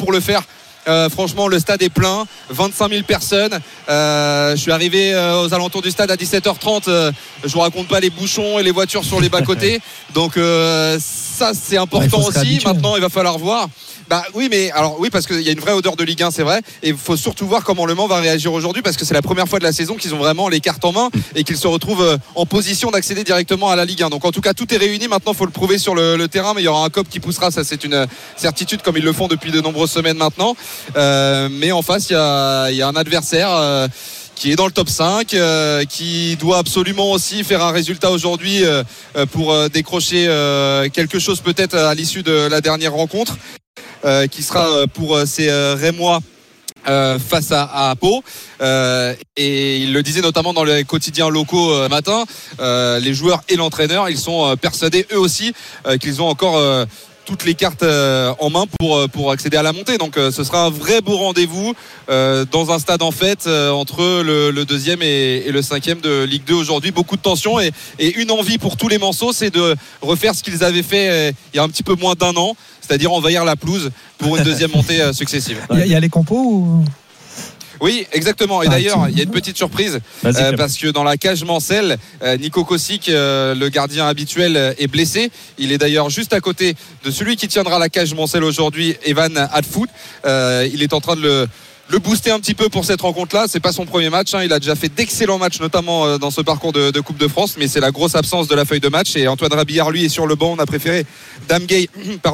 pour le faire. Franchement, le stade est plein, 25 000 personnes. Je suis arrivé aux alentours du stade à 17h30. Je vous raconte pas les bouchons et les voitures sur les bas-côtés. Donc ça, c'est important aussi. Maintenant, il va falloir voir. Oui, parce qu'il y a une vraie odeur de Ligue 1, c'est vrai. Et il faut surtout voir comment Le Mans va réagir aujourd'hui, parce que c'est la première fois de la saison qu'ils ont vraiment les cartes en main et qu'ils se retrouvent en position d'accéder directement à la Ligue 1. Donc en tout cas, tout est réuni. Maintenant, il faut le prouver sur le terrain, mais il y aura un COP qui poussera. Ça, c'est une certitude, comme ils le font depuis de nombreuses semaines maintenant. Mais en face, il y a un adversaire qui est dans le top 5, qui doit absolument aussi faire un résultat aujourd'hui pour décrocher quelque chose peut-être à l'issue de la dernière rencontre, qui sera pour ces Rémois face à Pau, et il le disait notamment dans les quotidiens locaux matin, les joueurs et l'entraîneur, ils sont persuadés eux aussi qu'ils ont encore toutes les cartes en main pour accéder à la montée. Donc ce sera un vrai beau rendez-vous dans un stade en fête entre le deuxième et le cinquième de Ligue 2 aujourd'hui. Beaucoup de tension et une envie pour tous les Manceaux, c'est de refaire ce qu'ils avaient fait il y a un petit peu moins d'un an, c'est-à-dire envahir la pelouse pour une deuxième montée successive. Il y a les compos ou... Oui, exactement. Et d'ailleurs, il y a une petite surprise parce que dans la cage Mancel, Nico Kossic, le gardien habituel, est blessé. Il est d'ailleurs juste à côté de celui qui tiendra la cage Mancel aujourd'hui, Evan Hadfoot. Il est en train de le booster un petit peu pour cette rencontre-là. C'est pas son premier match, il a déjà fait d'excellents matchs, notamment dans ce parcours de Coupe de France, mais c'est la grosse absence de la feuille de match. Et Antoine Rabillard, lui, est sur le banc. On a préféré Dame Gay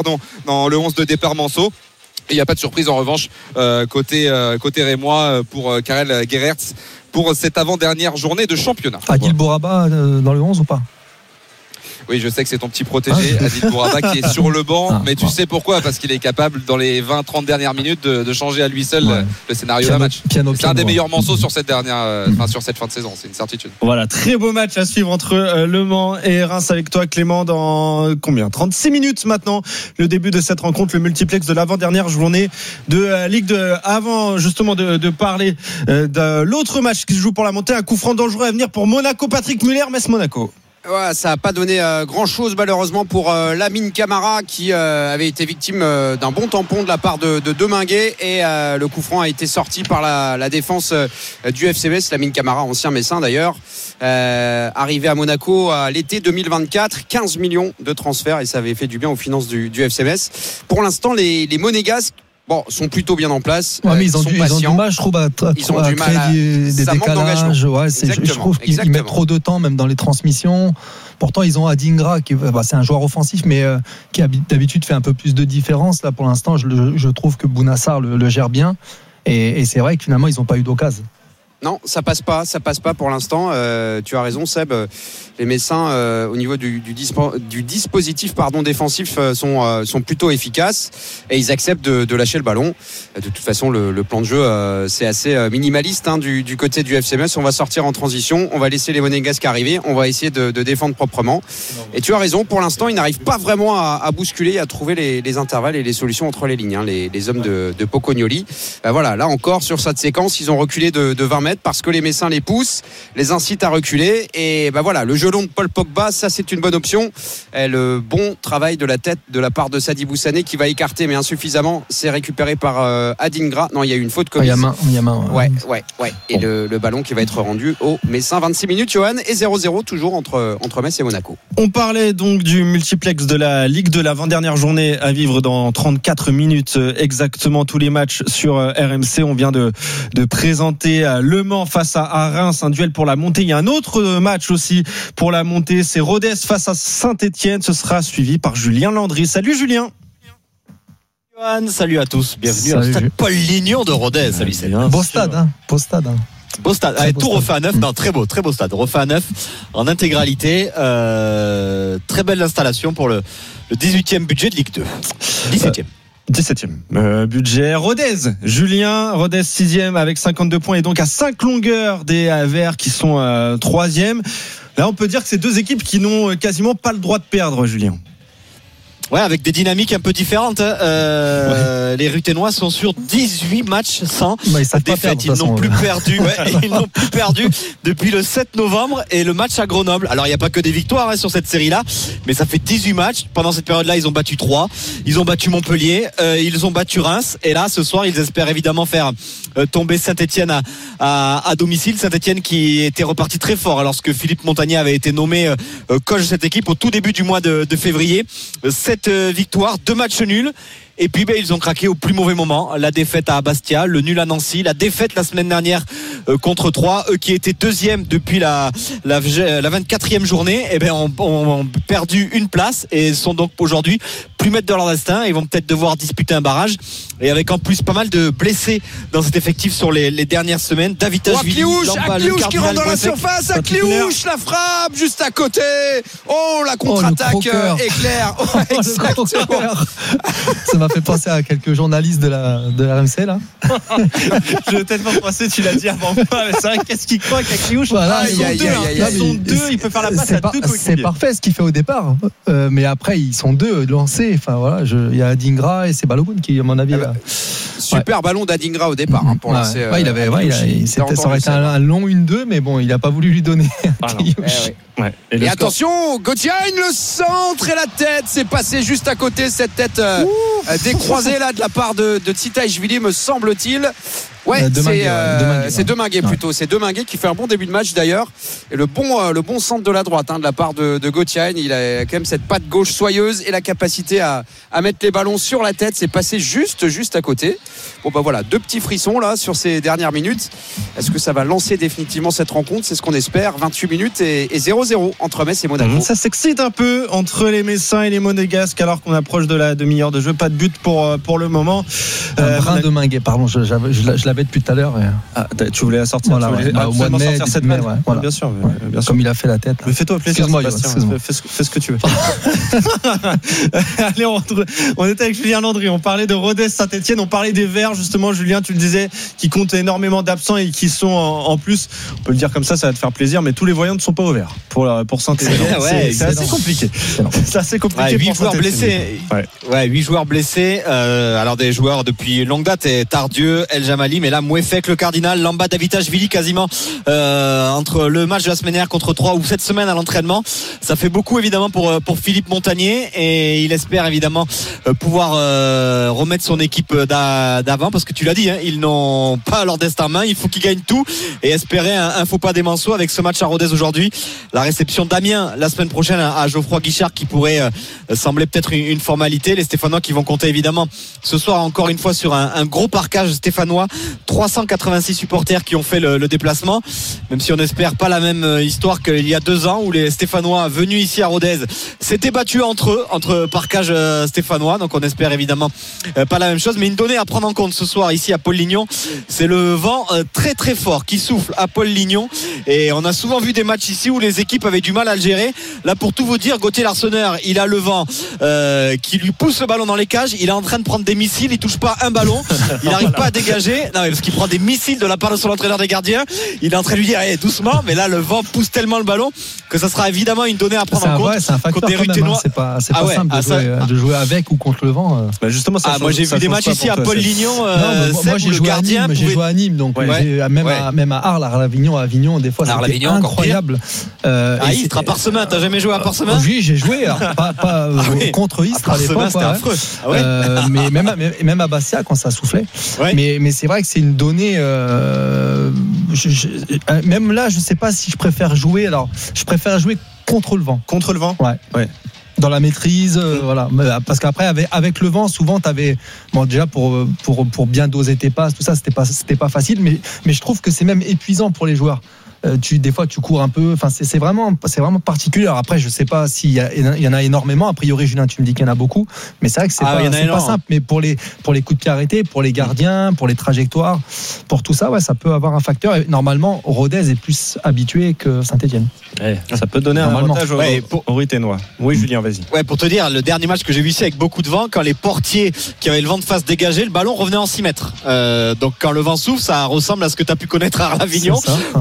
dans le 11 de départ Manceau. Il n'y a pas de surprise en revanche côté Rémois pour Karel Gerertz pour cette avant-dernière journée de championnat. Adil Bouraba dans le 11 ou pas? Oui, je sais que c'est ton petit protégé, Adil Bouraba, qui est sur le banc, mais tu sais pourquoi? Parce qu'il est capable, dans les 20-30 dernières minutes, de changer à lui seul le scénario d'un match. C'est un des meilleurs Manceaux sur cette sur cette fin de saison, c'est une certitude. Voilà, très beau match à suivre entre Le Mans et Reims avec toi, Clément, dans 36 minutes maintenant, le début de cette rencontre, le multiplex de l'avant-dernière journée de Ligue 2. Avant justement de parler de l'autre match qui se joue pour la montée, un coup franc dangereux à venir pour Monaco. Patrick Muller, Metz-Monaco. Ouais, ça n'a pas donné grand-chose malheureusement pour Lamine Camara qui avait été victime d'un bon tampon de la part de Deminguet, et le coup franc a été sorti par la défense du FC Metz. Lamine Camara, ancien Messin d'ailleurs, arrivé à Monaco à l'été 2024, 15 millions de transferts, et ça avait fait du bien aux finances du FC Metz. Pour l'instant, les Monégasques sont plutôt bien en place. Ouais, mais ils ont du mal, je trouve, à créer des décalages. Ouais, je trouve qu'ils mettent trop de temps, même dans les transmissions. Pourtant, ils ont Adingra, c'est un joueur offensif, mais qui d'habitude fait un peu plus de différence. Là, pour l'instant, je trouve que Bounassar le gère bien. Et c'est vrai que finalement, ils n'ont pas eu d'occasion. Non, ça passe pas pour l'instant. Tu as raison, Seb. Les Messins, au niveau du dispositif défensif, sont plutôt efficaces, et ils acceptent de lâcher le ballon. De toute façon, le plan de jeu, c'est assez minimaliste du côté du FC Metz. On va sortir en transition, on va laisser les Monégasques arriver, on va essayer de défendre proprement. Et tu as raison, pour l'instant, ils n'arrivent pas vraiment à bousculer, à trouver les intervalles et les solutions entre les lignes. Les hommes de Pocognoli. Voilà, là encore, sur cette séquence, ils ont reculé de 20 mètres parce que les Messins les poussent, les incitent à reculer. Et voilà, le jeu long de Paul Pogba, ça c'est une bonne option. Et le bon travail de la tête de la part de Sadibou Sané qui va écarter mais insuffisamment. C'est récupéré par Adingra. Non, il y a eu une faute commise. Il y a main. Ouais. Et le ballon qui va être rendu au Messin. 26 minutes, Johan, et 0-0 toujours entre Metz et Monaco. On parlait donc du multiplex de la Ligue de l'avant-dernière journée à vivre dans 34 minutes exactement, tous les matchs sur RMC. On vient de présenter Le Mans face à Reims, un duel pour la montée. Il y a un autre match aussi pour la montée, c'est Rodez face à Saint-Etienne. Ce sera suivi par Julien Landry. Salut Julien. Johan, salut à tous, bienvenue au stade Paul Lignon de Rodez. Salut, c'est bien. Beau stade. Beau stade. Allez, tout refait à neuf. Non, très beau stade. Refait à neuf en intégralité. Très belle installation pour le 18e budget de Ligue 2. 17e budget. Rodez, Julien, Rodez 6e avec 52 points et donc à 5 longueurs des Verts qui sont 3e. Là, on peut dire que c'est deux équipes qui n'ont quasiment pas le droit de perdre, Julien. Ouais, avec des dynamiques un peu différentes. Les Ruténois sont sur 18 matchs sans défaite. Ils n'ont plus perdu. Ils n'ont plus perdu depuis le 7 novembre et le match à Grenoble. Alors, il n'y a pas que des victoires sur cette série-là, mais ça fait 18 matchs. Pendant cette période-là, ils ont battu 3. Ils ont battu Montpellier. Ils ont battu Reims. Et là, ce soir, ils espèrent évidemment faire tomber Saint-Etienne à domicile. Saint-Etienne qui était reparti très fort lorsque Philippe Montagnier avait été nommé coach de cette équipe au tout début du mois de février. 7 victoires, 2 matchs nuls. Et puis ils ont craqué au plus mauvais moment. La défaite à Bastia, le nul à Nancy, la défaite la semaine dernière contre 3. Eux qui étaient deuxième depuis la 24e journée, ont perdu une place et sont donc aujourd'hui plus maîtres de leur destin. Ils vont peut-être devoir disputer un barrage. Et avec en plus pas mal de blessés dans cet effectif sur les dernières semaines. David Tajvili, Akliouche qui rentre dans la surface. Akliouche, la frappe juste à côté. Oh, la contre-attaque éclair. Exactement. Ça m'a fait penser à quelques journalistes de RMC là. Je vais peut-être pas penser, tu l'as dit avant moi, mais c'est vrai, qu'est-ce qu'il croit qu'Akliouche ils sont deux, il peut faire la passe à 2 coéquipiers. C'est parfait ce qu'il fait au départ, mais après ils sont 2 lancés. Enfin voilà, il y a Adingra et c'est Balogun qui à mon avis. Super ballon d'Adingra au départ pour lancer. Ça aurait été un long 1-2, mais bon, il n'a pas voulu lui donner. Et attention, Gauthier, le centre et la tête, c'est passé juste à côté, cette tête décroisée là de la part de Tsitaishvili, me semble-t-il. C'est Deminguet plutôt. C'est Deminguet qui fait un bon début de match d'ailleurs. Et le bon centre de la droite de la part de Gauthier. Il a quand même cette patte gauche soyeuse et la capacité à mettre les ballons sur la tête. C'est passé juste à côté. Bon voilà, 2 petits frissons là sur ces dernières minutes. Est-ce que ça va lancer définitivement cette rencontre? C'est ce qu'on espère. 28 minutes et 0-0 entre Metz et Monaco. Ça s'excite un peu entre les Messins et les Monégasques alors qu'on approche de la demi-heure de jeu. Pas de but pour le moment. Brin de Minguet, pardon, je l'avais depuis tout à l'heure. Tu voulais la sortir au mois de mai, cette mai, voilà. Bien sûr. Comme il a fait la tête. Mais fais-toi plaisir, excuse-moi. Fais ce que tu veux. Allez, on était avec Julien Landry. On parlait de Rodez Saint-Etienne. On parlait des Verts, justement. Julien, tu le disais, qui comptent énormément d'absents et qui sont en plus, on peut le dire comme ça va te faire plaisir, mais tous les voyants ne sont pas au vert pour Saint-Etienne. C'est assez compliqué. C'est assez compliqué. 8 joueurs blessés. 8 joueurs blessés. Alors des joueurs depuis longue date, Tardieu, El Jamali, mais là Mouefek, le Cardinal, Lamba, Davitashvili quasiment entre le match de la semaine dernière contre 3 ou cette semaine à l'entraînement. Ça fait beaucoup évidemment pour Philippe Montagnier et il espère évidemment pouvoir remettre son équipe d'avant parce que tu l'as dit, ils n'ont pas leur destin en main. Il faut qu'ils gagnent tout et espérer un faux pas des Manceaux avec ce match à Rodez aujourd'hui. La réception d'Amiens la semaine prochaine à Geoffroy Guichard qui pourrait sembler peut-être une formalité. Les Stéphanois qui vont compter évidemment ce soir encore une fois sur un gros parquage stéphanois. 386 supporters qui ont fait le déplacement, même si on n'espère pas la même histoire qu'il y a 2 ans où les Stéphanois venus ici à Rodez s'étaient battus entre parquage stéphanois. Donc on espère évidemment pas la même chose, mais une donnée à prendre en compte ce soir ici à Paul-Lignon, c'est le vent très très fort qui souffle à Paul-Lignon et on a souvent vu des matchs ici où les équipes avaient du mal à le gérer. Là pour tout vous dire, Gauthier Larsonneur, il a le vent qui lui pousse le ballon dans les cages, il est en train de prendre des missiles, il touche pas un ballon, il n'arrive pas à dégager, non mais parce qu'il prend des missiles de la part de son entraîneur des gardiens, il est en train de lui dire doucement, mais là le vent pousse tellement le ballon que ça sera évidemment une donnée à prendre en compte. C'est un facteur quand même, c'est pas simple de jouer avec ou contre le vent. Justement, moi j'ai vu des matchs ici à Paul-Lignon. Moi j'ai joué à Nîmes, donc même à Arles, Avignon, des fois c'était incroyable. Istres, à Parsemin, t'as jamais joué à Parsemin? Oui, j'ai joué, pas contre Istres à l'époque. C'était affreux. Mais même à Bastia quand ça soufflait. Mais c'est vrai que c'est une donnée. Même là, je sais pas si je préfère jouer. Alors, je préfère jouer contre le vent. Contre le vent. Ouais. Dans la maîtrise, voilà. Parce qu'après, avec le vent, souvent, t'avais, déjà pour bien doser tes passes, tout ça, c'était pas facile. Mais je trouve que c'est même épuisant pour les joueurs. Des fois tu cours un peu, enfin c'est vraiment particulier. Alors après je sais pas s'il y en a énormément, a priori Julien tu me dis qu'il y en a beaucoup, mais c'est vrai que c'est pas simple. Mais pour les coups de pied arrêtés, pour les gardiens, pour les trajectoires, pour tout ça, ça peut avoir un facteur. Et normalement Rodez est plus habitué que Saint-Etienne. Ça peut donner un avantage aux Ruténois. Oui Julien, vas-y. Pour te dire, le dernier match que j'ai vu ici avec beaucoup de vent, quand les portiers qui avaient le vent de face dégagé, le ballon revenait en 6 mètres. Donc quand le vent souffle, ça ressemble à ce que tu as pu connaître à Arles-Avignon ou à Parsemin.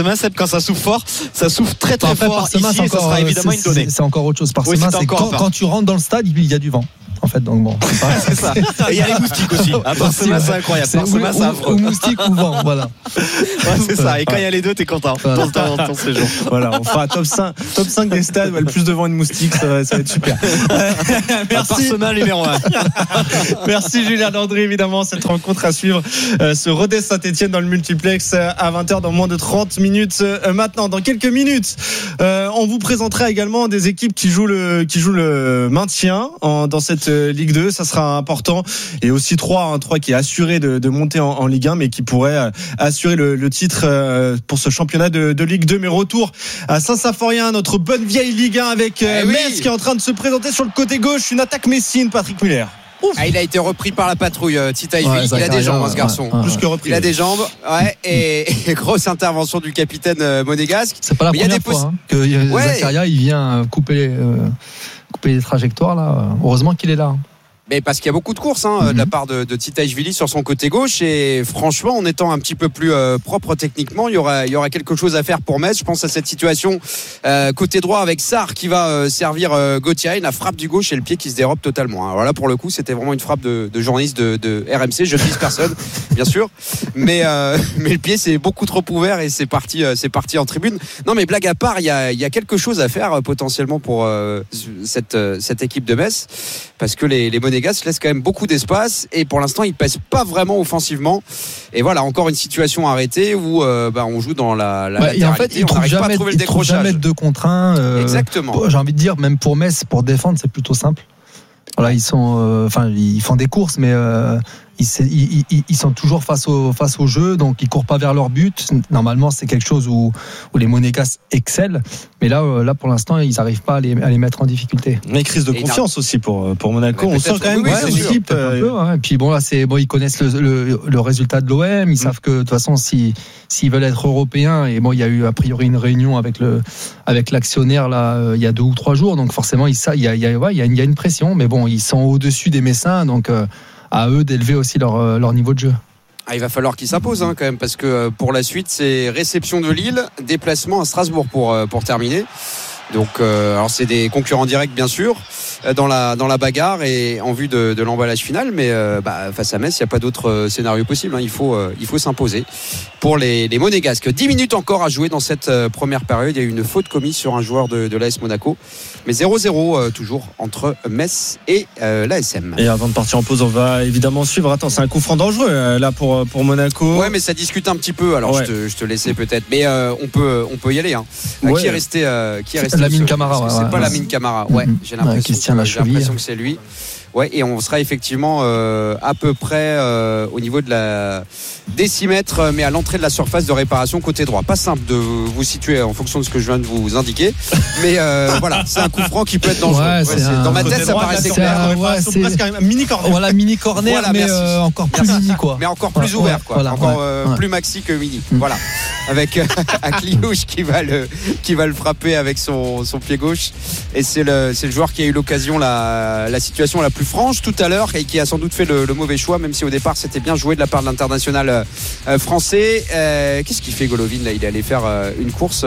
Parsemin, quand ça souffle fort, ça souffle très très fort. Parsemin, ici, ça sera évidemment une donnée. C'est encore autre chose. Parsemin, c'est quand tu rentres dans le stade, il y a du vent. En fait, donc bon. C'est ça. Et il y a les moustiques aussi. À Parsemin, c'est incroyable. Parsemin, c'est affreux. Ou moustiques ou vent, voilà. Ouais, c'est ça. Et quand il y a les deux, t'es content. Dans ton séjour. Voilà, on fera top 5 des stades où il y a le plus de vent et de moustiques, ça va être super. Merci. Parsemin numéro 1. Merci Julien Landry, évidemment, cette rencontre à suivre. Ce Rodez Saint-Etienne dans le multiplex à 20h dans moins de 30 minutes. Maintenant, dans quelques minutes, on vous présentera également des équipes qui jouent le maintien dans cette Ligue 2, ça sera important. Et aussi 3 qui est assuré de monter en Ligue 1, mais qui pourrait assurer le titre pour ce championnat de Ligue 2. Mais retour à Saint-Symphorien, notre bonne vieille Ligue 1 avec Metz qui est en train de se présenter sur le côté gauche. Une attaque messine, Patrick Muller. Il a été repris par la patrouille, Titaïville. Il a des jambes, ce garçon. Plus que repris. Il a des jambes. Et grosse intervention du capitaine monégasque. C'est pas la première fois que Zakaria il vient couper les trajectoires là. Heureusement qu'il est là. Mais parce qu'il y a beaucoup de courses de la part de Titaïchvili sur son côté gauche, et franchement, en étant un petit peu plus propre techniquement, il y aura quelque chose à faire pour Metz. Je pense à cette situation côté droit avec Sarr qui va servir Gauthier, la frappe du gauche et le pied qui se dérobe totalement. Alors là, pour le coup, c'était vraiment une frappe de journaliste de RMC. Je ne vise personne, bien sûr, mais le pied c'est beaucoup trop ouvert et c'est parti en tribune. Non, mais blague à part, il y a quelque chose à faire potentiellement pour cette équipe de Metz, parce que les Monégasques laissent quand même beaucoup d'espace et pour l'instant ils pèsent pas vraiment offensivement. Et voilà, encore une situation arrêtée où on joue dans la latéralité. Et en fait, ils trouvent jamais de contre 1. Exactement. J'ai envie de dire, même pour Metz, pour défendre, c'est plutôt simple. Voilà, ils font des courses, mais ils sont toujours face au jeu, donc ils courent pas vers leur but. Normalement, c'est quelque chose où les Monégasques excellent, mais là pour l'instant, ils n'arrivent pas à les mettre en difficulté. Une crise de confiance aussi pour Monaco. On sent quand même c'est une équipe. Et puis bon, là, ils connaissent le résultat de l'OM. Ils savent que de toute façon, s'ils veulent être européens, et bon, il y a eu a priori une réunion avec l'actionnaire là il y a 2 ou 3 jours, donc forcément il y a une pression, mais bon, ils sont au-dessus des Messins, donc à eux d'élever aussi leur niveau de jeu. Il va falloir qu'ils s'imposent quand même, parce que pour la suite c'est réception de Lille, déplacement à Strasbourg pour terminer. Donc alors c'est des concurrents directs bien sûr dans la bagarre et en vue de l'emballage final, mais face à Metz il n'y a pas d'autre scénario possible, il faut s'imposer pour les Monégasques. 10 minutes encore à jouer dans cette première période. Il y a eu une faute commise sur un joueur de l'AS Monaco, mais 0-0 toujours entre Metz et l'ASM. Et avant de partir en pause, on va évidemment suivre. Attends, c'est un coup franc dangereux là pour Monaco. Ouais, mais ça discute un petit peu. Alors je te laissais peut-être, mais on peut y aller. Qui est resté Lamine Camara. C'est pas Lamine Camara. J'ai l'impression que c'est lui. Ouais, et on sera effectivement à peu près au niveau de la décimètre, mais à l'entrée de la surface de réparation côté droit. Pas simple de vous situer en fonction de ce que je viens de vous indiquer, mais voilà, c'est un coup franc qui peut être dangereux. Dans ma tête, ça paraissait clair. C'est presque un mini corner. Voilà, mini corner, voilà, mais encore plus mini quoi. Mais encore plus ouvert quoi. Voilà, encore plus maxi que mini. Voilà, avec Akliouche qui va le frapper avec son pied gauche, et c'est le joueur qui a eu l'occasion, la situation la plus franche tout à l'heure, et qui a sans doute fait le mauvais choix, même si au départ c'était bien joué de la part de l'international français. Qu'est-ce qu'il fait Golovin là? Il est allé faire une course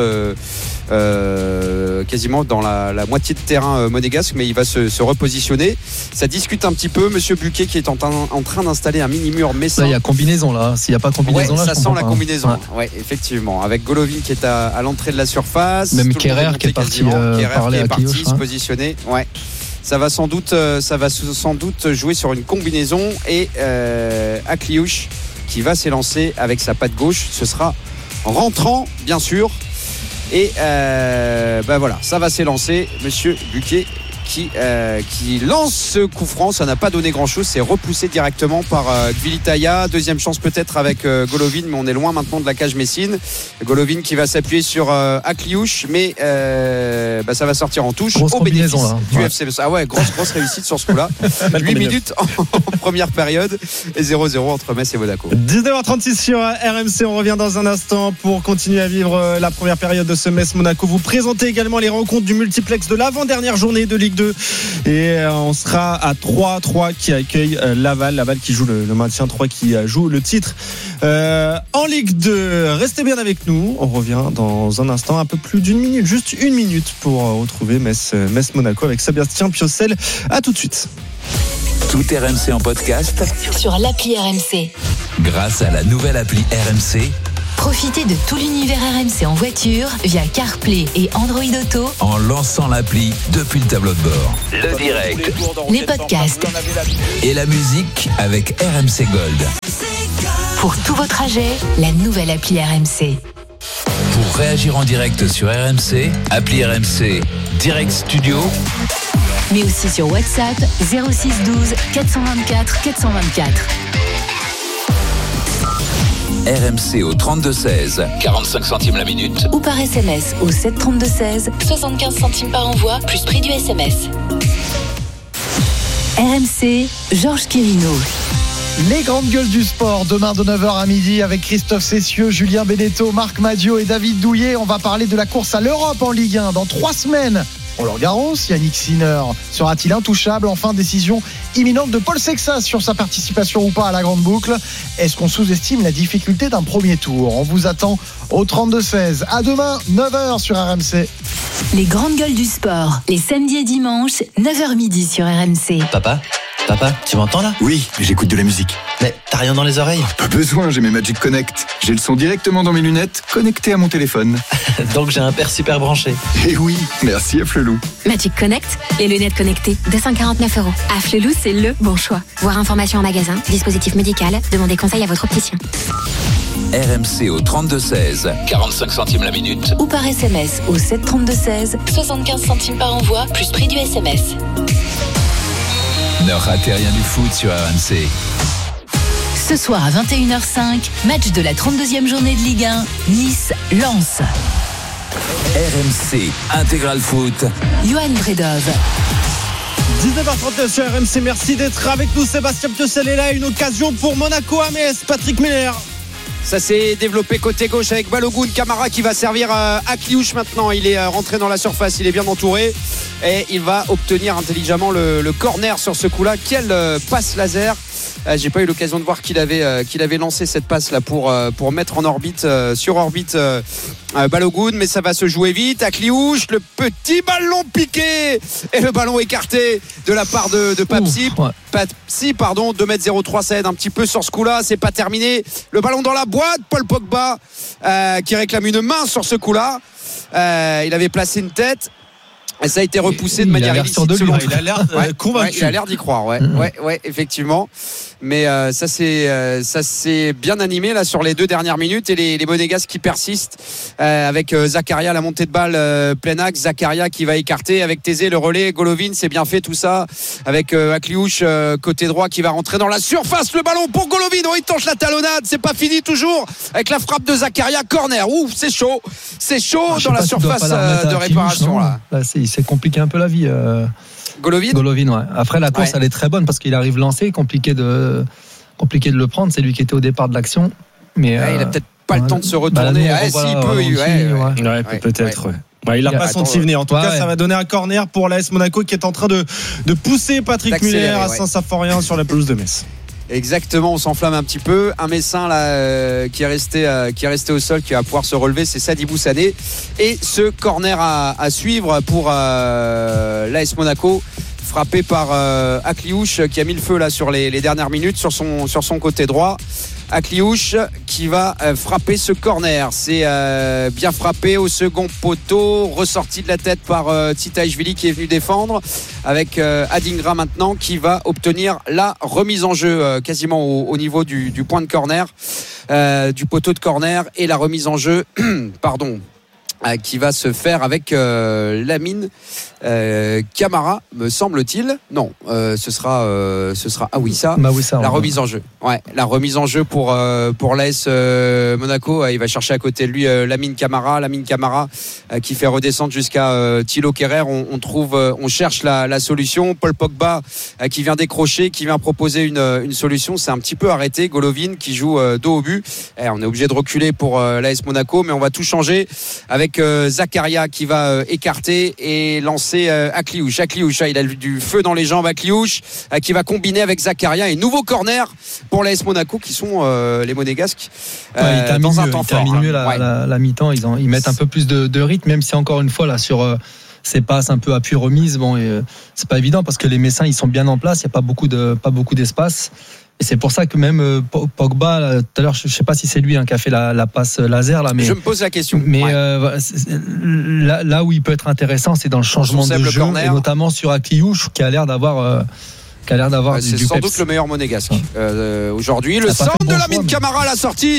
quasiment dans la moitié de terrain monégasque, mais il va se repositionner. Ça discute un petit peu. Monsieur Buquet qui est en train d'installer un mini-mur messin. Il y a combinaison là. S'il n'y a pas combinaison là, ça sent la combinaison. Ouais, effectivement. Avec Golovin qui est à l'entrée de la surface. Même Kerrer qui est parti parler à Akliouche, se positionner. Ouais. Ça va sans doute jouer sur une combinaison, et Akliouche qui va s'élancer avec sa patte gauche. Ce sera rentrant bien sûr, et voilà, ça va s'élancer. Monsieur Buquet qui lance ce coup franc. Ça n'a pas donné grand chose, c'est repoussé directement par Gvilitaya. Deuxième chance peut-être avec Golovin, mais on est loin maintenant de la cage messine. Golovin qui va s'appuyer sur Akliouche, mais ça va sortir en touche grosse au bénéfice du FC. Ah ouais, grosse réussite sur ce coup là. 8 minutes en première période et 0-0 entre Metz et Monaco. 19h36 sur RMC. On revient dans un instant pour continuer à vivre la première période de ce Metz Monaco. Vous présentez également les rencontres du multiplex de l'avant-dernière journée de Ligue 2 jeu. Et on sera à 3 qui accueille Laval qui joue le maintien, 3 qui joue le titre en Ligue 2. Restez bien avec nous, on revient dans un instant, un peu plus d'une minute, juste une minute pour retrouver Metz-Monaco avec Sébastien Piocel. À tout de suite. Tout RMC en podcast sur l'appli RMC. Grâce à la nouvelle appli RMC, profitez de tout l'univers RMC en voiture via CarPlay et Android Auto en lançant l'appli depuis le tableau de bord. Le direct, les podcasts et la musique avec RMC Gold. Pour tous vos trajets, la nouvelle appli RMC. Pour réagir en direct sur RMC, appli RMC Direct Studio, mais aussi sur WhatsApp 06 12 424 424. RMC au 32-16, 45 centimes la minute. Ou par SMS au 732-16, 75 centimes par envoi, plus prix du SMS. RMC, Georges Quirino. Les grandes gueules du sport, demain de 9h à midi avec Christophe Cessieux, Julien Benetto, Marc Madiot et David Douillet. On va parler de la course à l'Europe en Ligue 1 dans 3 semaines. Roland-Garros, Yannick Sinner sera-t-il intouchable? Enfin, décision imminente de Paul Sexas sur sa participation ou pas à la grande boucle. Est-ce qu'on sous-estime la difficulté d'un premier tour? On vous attend au 32-16. À demain, 9h sur RMC. Les grandes gueules du sport, les samedis et dimanches, 9h midi sur RMC. Papa, tu m'entends là? Oui, mais j'écoute de la musique. Mais t'as rien dans les oreilles? Pas besoin, j'ai mes Magic Connect. J'ai le son directement dans mes lunettes, connecté à mon téléphone. Donc j'ai un père super branché. Eh oui, merci à Flelou. Magic Connect, les lunettes connectées, 249 €. À Flelou, c'est le bon choix. Voir information en magasin, dispositif médical, demandez conseil à votre opticien. RMC au 32-16, 45 centimes la minute. Ou par SMS au 732-16, 75 centimes par envoi, plus prix du SMS. Ne ratez rien du foot sur RMC. Ce soir à 21h05, match de la 32e journée de Ligue 1, Nice-Lens. RMC Intégral Foot. Johan Bredov. 19h39 sur RMC, merci d'être avec nous. Sébastien Piocel est là, une occasion pour Monaco à Metz. Patrick Miller. Ça s'est développé côté gauche avec Balogun. Camara qui va servir à Kliouche maintenant. Il est rentré dans la surface, il est bien entouré et il va obtenir intelligemment le corner sur ce coup-là. Quelle passe laser. J'ai pas eu l'occasion de voir qu'il avait lancé cette passe là pour mettre en orbite sur orbite Balogun, mais ça va se jouer vite. À Kliouche, le petit ballon piqué et le ballon écarté de la part de Papsi. Papsi, pardon, 2m03, ça aide un petit peu sur ce coup-là. C'est pas terminé. Le ballon dans la boîte. Paul Pogba qui réclame une main sur ce coup-là. Il avait placé une tête. Et ça a été repoussé de manière illicite. Il a l'air convaincu. Il a l'air d'y croire, ouais, effectivement. Mais ça s'est bien animé là sur les 2 dernières minutes et les Monégasques qui persistent avec Zakaria, la montée de balle plein axe. Zakaria qui va écarter avec Thésée le relais. Golovin, c'est bien fait tout ça avec Akliouche côté droit qui va rentrer dans la surface. Le ballon pour Golovin. Oh, il tente la talonnade. C'est pas fini toujours avec la frappe de Zakaria. Corner. Ouf, c'est chaud dans la surface de réparation là. Il s'est compliqué un peu la vie. Golovin, ouais. Après, la course, elle est très bonne parce qu'il arrive lancé, compliqué de le prendre. C'est lui qui était au départ de l'action. Mais il a peut-être pas le temps de se retourner. Peut-être. Ouais, il n'a pas senti venir. En tout cas, ça va donner un corner pour l'AS Monaco qui est en train de pousser Patrick Muller à Saint-Symphorien sur la pelouse de Metz. Exactement, on s'enflamme un petit peu. Un Messin là qui est resté au sol, qui va pouvoir se relever, c'est Sadibou Sané. Et ce corner à suivre pour l'AS Monaco, frappé par Akliouche qui a mis le feu là sur les dernières minutes sur son côté droit. Akliouche qui va frapper ce corner. C'est bien frappé au second poteau, ressorti de la tête par Tsitaishvili qui est venu défendre, avec Adingra maintenant qui va obtenir la remise en jeu quasiment au niveau du point de corner, du poteau de corner, et la remise en jeu qui va se faire avec Lamine Camara, me semble-t-il. Non, ce sera Awissa. La remise en jeu. Ouais, la remise en jeu pour l'AS Monaco. Il va chercher à côté de lui Lamine Camara qui fait redescendre jusqu'à Thilo Kerrer. On cherche la solution. Paul Pogba qui vient décrocher, qui vient proposer une solution. C'est un petit peu arrêté. Golovin qui joue dos au but. On est obligé de reculer pour l'AS Monaco, mais on va tout changer avec avec Zakaria qui va écarter et lancer Akliouche. Il a du feu dans les jambes. Akliouche qui va combiner avec Zakaria et nouveau corner pour l'AS Monaco qui sont les Monégasques dans un temps fort. Ils terminent mieux la mi-temps. Ils mettent un peu plus de rythme, même si encore une fois là sur ces passes un peu appui remise, c'est pas évident parce que les Messins ils sont bien en place, il n'y a pas beaucoup d'espace. Et c'est pour ça que même Pogba, tout à l'heure, je ne sais pas si c'est lui qui a fait la passe laser là, mais je me pose la question. Mais là où il peut être intéressant, c'est dans le changement de jeu, et notamment sur Akliouche qui a l'air d'avoir. C'est sans doute le meilleur monégasque aujourd'hui. Le centre de Lamine Camara, la sortie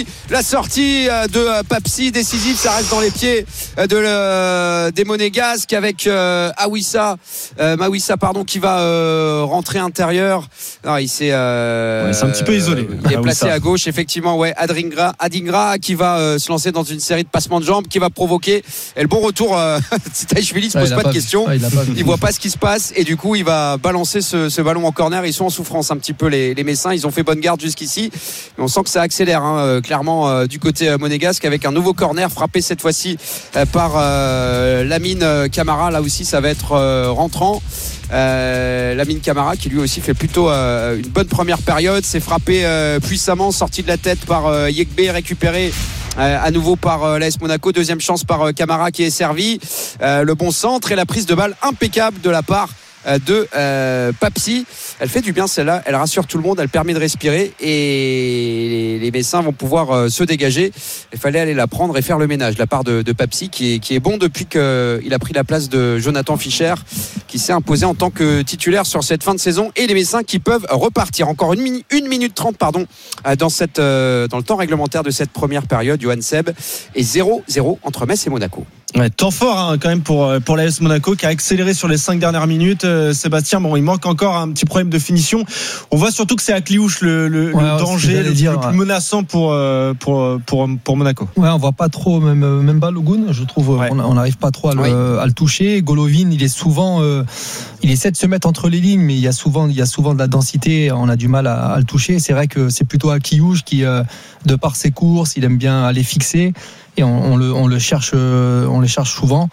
de Papsi décisive, ça reste dans les pieds des monégasques avec Mawissa qui va rentrer intérieur. Non, il s'est un petit peu isolé. Il est placé à gauche effectivement. Adingra qui va se lancer dans une série de passements de jambes qui va provoquer et le bon retour. Taïchvili se pose pas de questions. Il voit pas ce qui se passe et du coup il va balancer ce ballon en corner. Ils sont en souffrance un petit peu les Messins. Ils ont fait bonne garde jusqu'ici, mais on sent que ça accélère clairement du côté monégasque avec un nouveau corner frappé cette fois-ci par Lamine Camara. Là aussi ça va être rentrant. Lamine Camara qui lui aussi fait plutôt une bonne première période, s'est frappé puissamment, sorti de la tête par Yekbe, récupéré à nouveau par l'AS Monaco. Deuxième chance par Camara qui est servi, le bon centre et la prise de balle impeccable de la part de Papsi. Elle fait du bien celle-là, elle rassure tout le monde, elle permet de respirer et les Messins vont pouvoir se dégager. Il fallait aller la prendre et faire le ménage de la part de Papsi qui est bon depuis qu'il a pris la place de Jonathan Fischer qui s'est imposé en tant que titulaire sur cette fin de saison et les Messins qui peuvent repartir encore 1 minute 30 dans le temps réglementaire de cette première période. Johan Seb et 0-0 entre Metz et Monaco. Ouais, temps fort quand même pour l'AS Monaco qui a accéléré sur les 5 dernières minutes. Sébastien, il manque encore un petit problème de finition. On voit surtout que c'est Akliouche le danger le plus menaçant pour Monaco. Ouais, on voit pas trop même Balogun, je trouve. Ouais. On n'arrive pas trop à le toucher. Golovin, il essaie de se mettre entre les lignes, mais il y a souvent de la densité. On a du mal à le toucher. C'est vrai que c'est plutôt Akliouche qui, de par ses courses, il aime bien aller fixer. Et on le cherche souvent.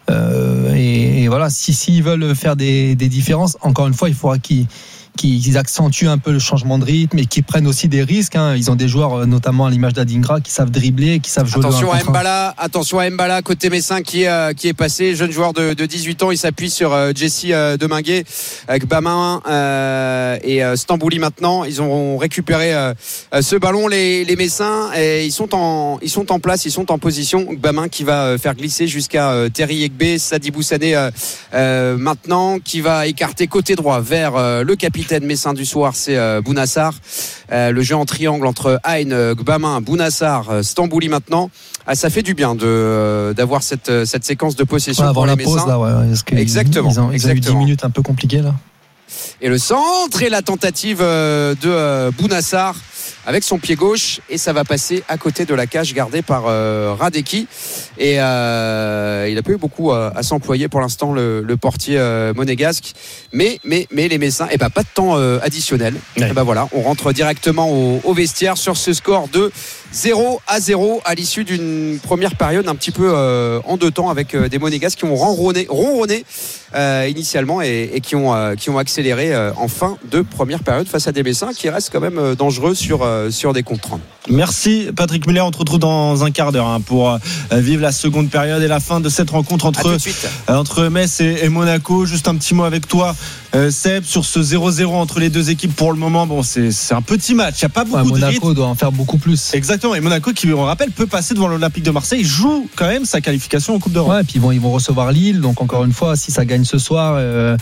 Et voilà, s'ils veulent faire des différences, encore une fois, il faudra qu'ils accentuent un peu le changement de rythme et qu'ils prennent aussi des risques. Ils ont des joueurs, notamment à l'image d'Adingra, qui savent dribbler, qui savent jouer. Attention à Mbala, côté Messin qui est passé, jeune joueur de 18 ans. Il s'appuie sur Jesse Deminguet avec Bamin et Stambouli maintenant. Ils ont récupéré ce ballon, les Messins, et ils sont en place, ils sont en position. Bamin qui va faire glisser jusqu'à Terry Yekbe, Sadibou Sané maintenant, qui va écarter côté droit vers le capitaine Messin du soir, c'est Bounassar. Le jeu en triangle entre Hein, Gbamin, Bounassar, Stambouli maintenant. Ça fait du bien d'avoir cette séquence de possession pour les Messins. Pause, là, exactement. Ils ont eu 10 minutes un peu compliquées là. Et le centre et la tentative de Bounassar avec son pied gauche et ça va passer à côté de la cage gardée par Radeki et il a pas eu beaucoup à s'employer pour l'instant le portier monégasque mais les Messins pas de temps additionnel. Ouais. Voilà, on rentre directement au vestiaire sur ce score de 0-0 à l'issue d'une première période un petit peu en deux temps avec des Monégasques qui ont ronronné initialement et qui ont accéléré en fin de première période face à des Messins qui restent quand même dangereux sur des contre 30. Merci Patrick Muller, on te retrouve dans un quart d'heure pour vivre la seconde période et la fin de cette rencontre entre Metz et Monaco. Juste un petit mot avec toi Seb sur ce 0-0 entre les deux équipes pour le moment. Bon, c'est un petit match, il n'y a pas beaucoup de rythme. Monaco doit en faire beaucoup plus. Exactement, et Monaco qui, on rappelle, peut passer devant l'Olympique de Marseille, joue quand même sa qualification en Coupe d'Europe. Ouais, et puis ils vont recevoir Lille, donc encore une fois, si ça gagne ce soir,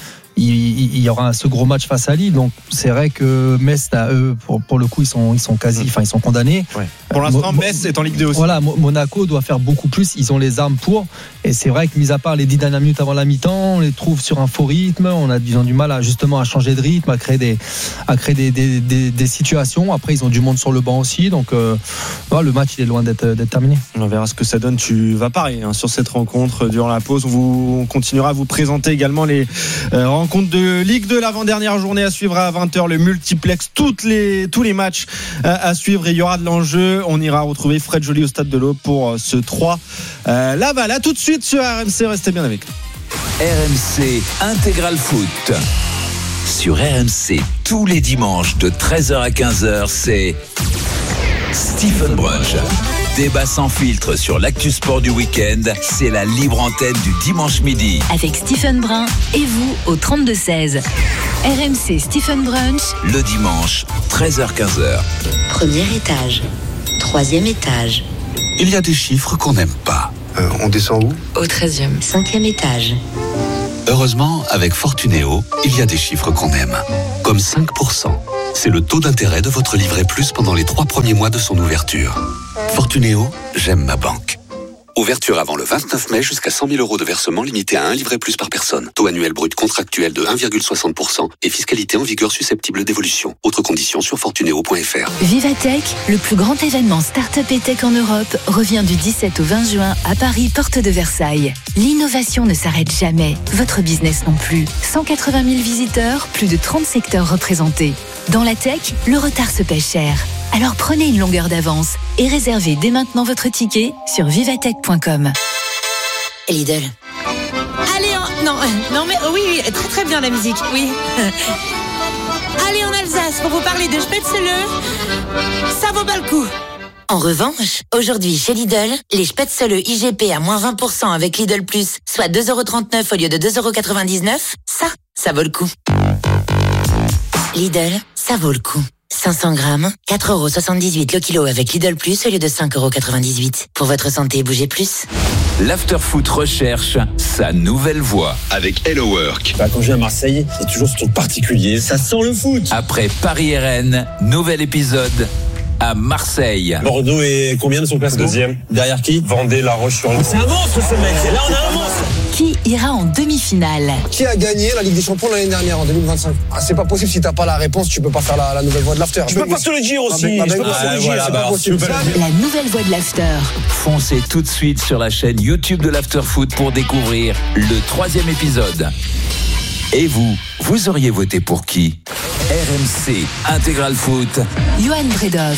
il y aura ce gros match face à Lille. Donc c'est vrai que Metz, eux, pour le coup, ils sont condamnés. Ouais. Pour l'instant, Metz est en Ligue 2 aussi. Voilà, Monaco doit faire beaucoup plus. Ils ont les armes pour. Et c'est vrai que mis à part les 10 dernières minutes avant la mi-temps, on les trouve sur un faux rythme. Ils ont du mal à changer de rythme, à créer des situations. Après, ils ont du monde sur le banc aussi. Donc le match il est loin d'être terminé. On verra ce que ça donne. Tu vas parler sur cette rencontre durant la pause. On continuera à vous présenter également les rencontres rencontres de Ligue 2, l'avant-dernière journée à suivre à 20h, le multiplex, tous les matchs à suivre et il y aura de l'enjeu. On ira retrouver Fred Joly au Stade de l'Aube pour ce 3 Laval. À tout de suite sur RMC, restez bien avec nous. RMC Intégral Foot. Sur RMC, tous les dimanches de 13h à 15h, c'est Stephen Brunch. Débat sans filtre sur l'actu sport du week-end, c'est la libre antenne du dimanche midi. Avec Stephen Brun et vous au 32-16. RMC Stephen Brunch. Le dimanche, 13h-15h. Premier étage, troisième étage. Il y a des chiffres qu'on n'aime pas. On descend où ? Au 13e, cinquième étage. Heureusement, avec Fortunéo, il y a des chiffres qu'on aime. Comme 5%. C'est le taux d'intérêt de votre livret plus pendant les 3 premiers mois de son ouverture. Fortunéo, j'aime ma banque. Ouverture avant le 29 mai jusqu'à 100 000 € de versement limité à un livret plus par personne. Taux annuel brut contractuel de 1,60% et fiscalité en vigueur susceptible d'évolution. Autres conditions sur fortunéo.fr. Vivatech, le plus grand événement start-up et tech en Europe, revient du 17 au 20 juin à Paris, porte de Versailles. L'innovation ne s'arrête jamais, votre business non plus. 180 000 visiteurs, plus de 30 secteurs représentés. Dans la tech, le retard se paie cher. Alors prenez une longueur d'avance et réservez dès maintenant votre ticket sur vivatech.com. Lidl. Allez, non mais oui, très très bien la musique, oui. Allez en Alsace pour vous parler de Spätzle, ça vaut pas le coup. En revanche, aujourd'hui chez Lidl, les Spätzle IGP à moins 20% avec Lidl Plus, soit 2,39€ au lieu de 2,99€, ça vaut le coup. Lidl, ça vaut le coup. 500 grammes, 4,78€ le kilo avec Lidl Plus au lieu de 5,98€. Pour votre santé, bougez plus. L'Afterfoot recherche sa nouvelle voix. Avec Hello Work. Quand je viens à Marseille, c'est toujours ce truc particulier. Ça sent le foot. Après Paris-Rennes, nouvel épisode à Marseille. Bordeaux est combien de son classement ? Deuxième. Derrière qui ? Vendée, La Roche-sur-Yon. C'est un monstre ce mec. Là, on a un monstre. Qui ira en demi-finale ? Qui a gagné la Ligue des Champions l'année dernière en 2025 ? C'est pas possible, si t'as pas la réponse, tu peux pas faire la nouvelle voix de l'after. Je peux pas te le dire aussi. Je peux pas te le dire, c'est pas possible. La nouvelle voix de l'after. Foncez tout de suite sur la chaîne YouTube de l'Afterfoot pour découvrir le 3e épisode. Et vous auriez voté pour qui ? RMC Intégral Foot. Johan Bredov.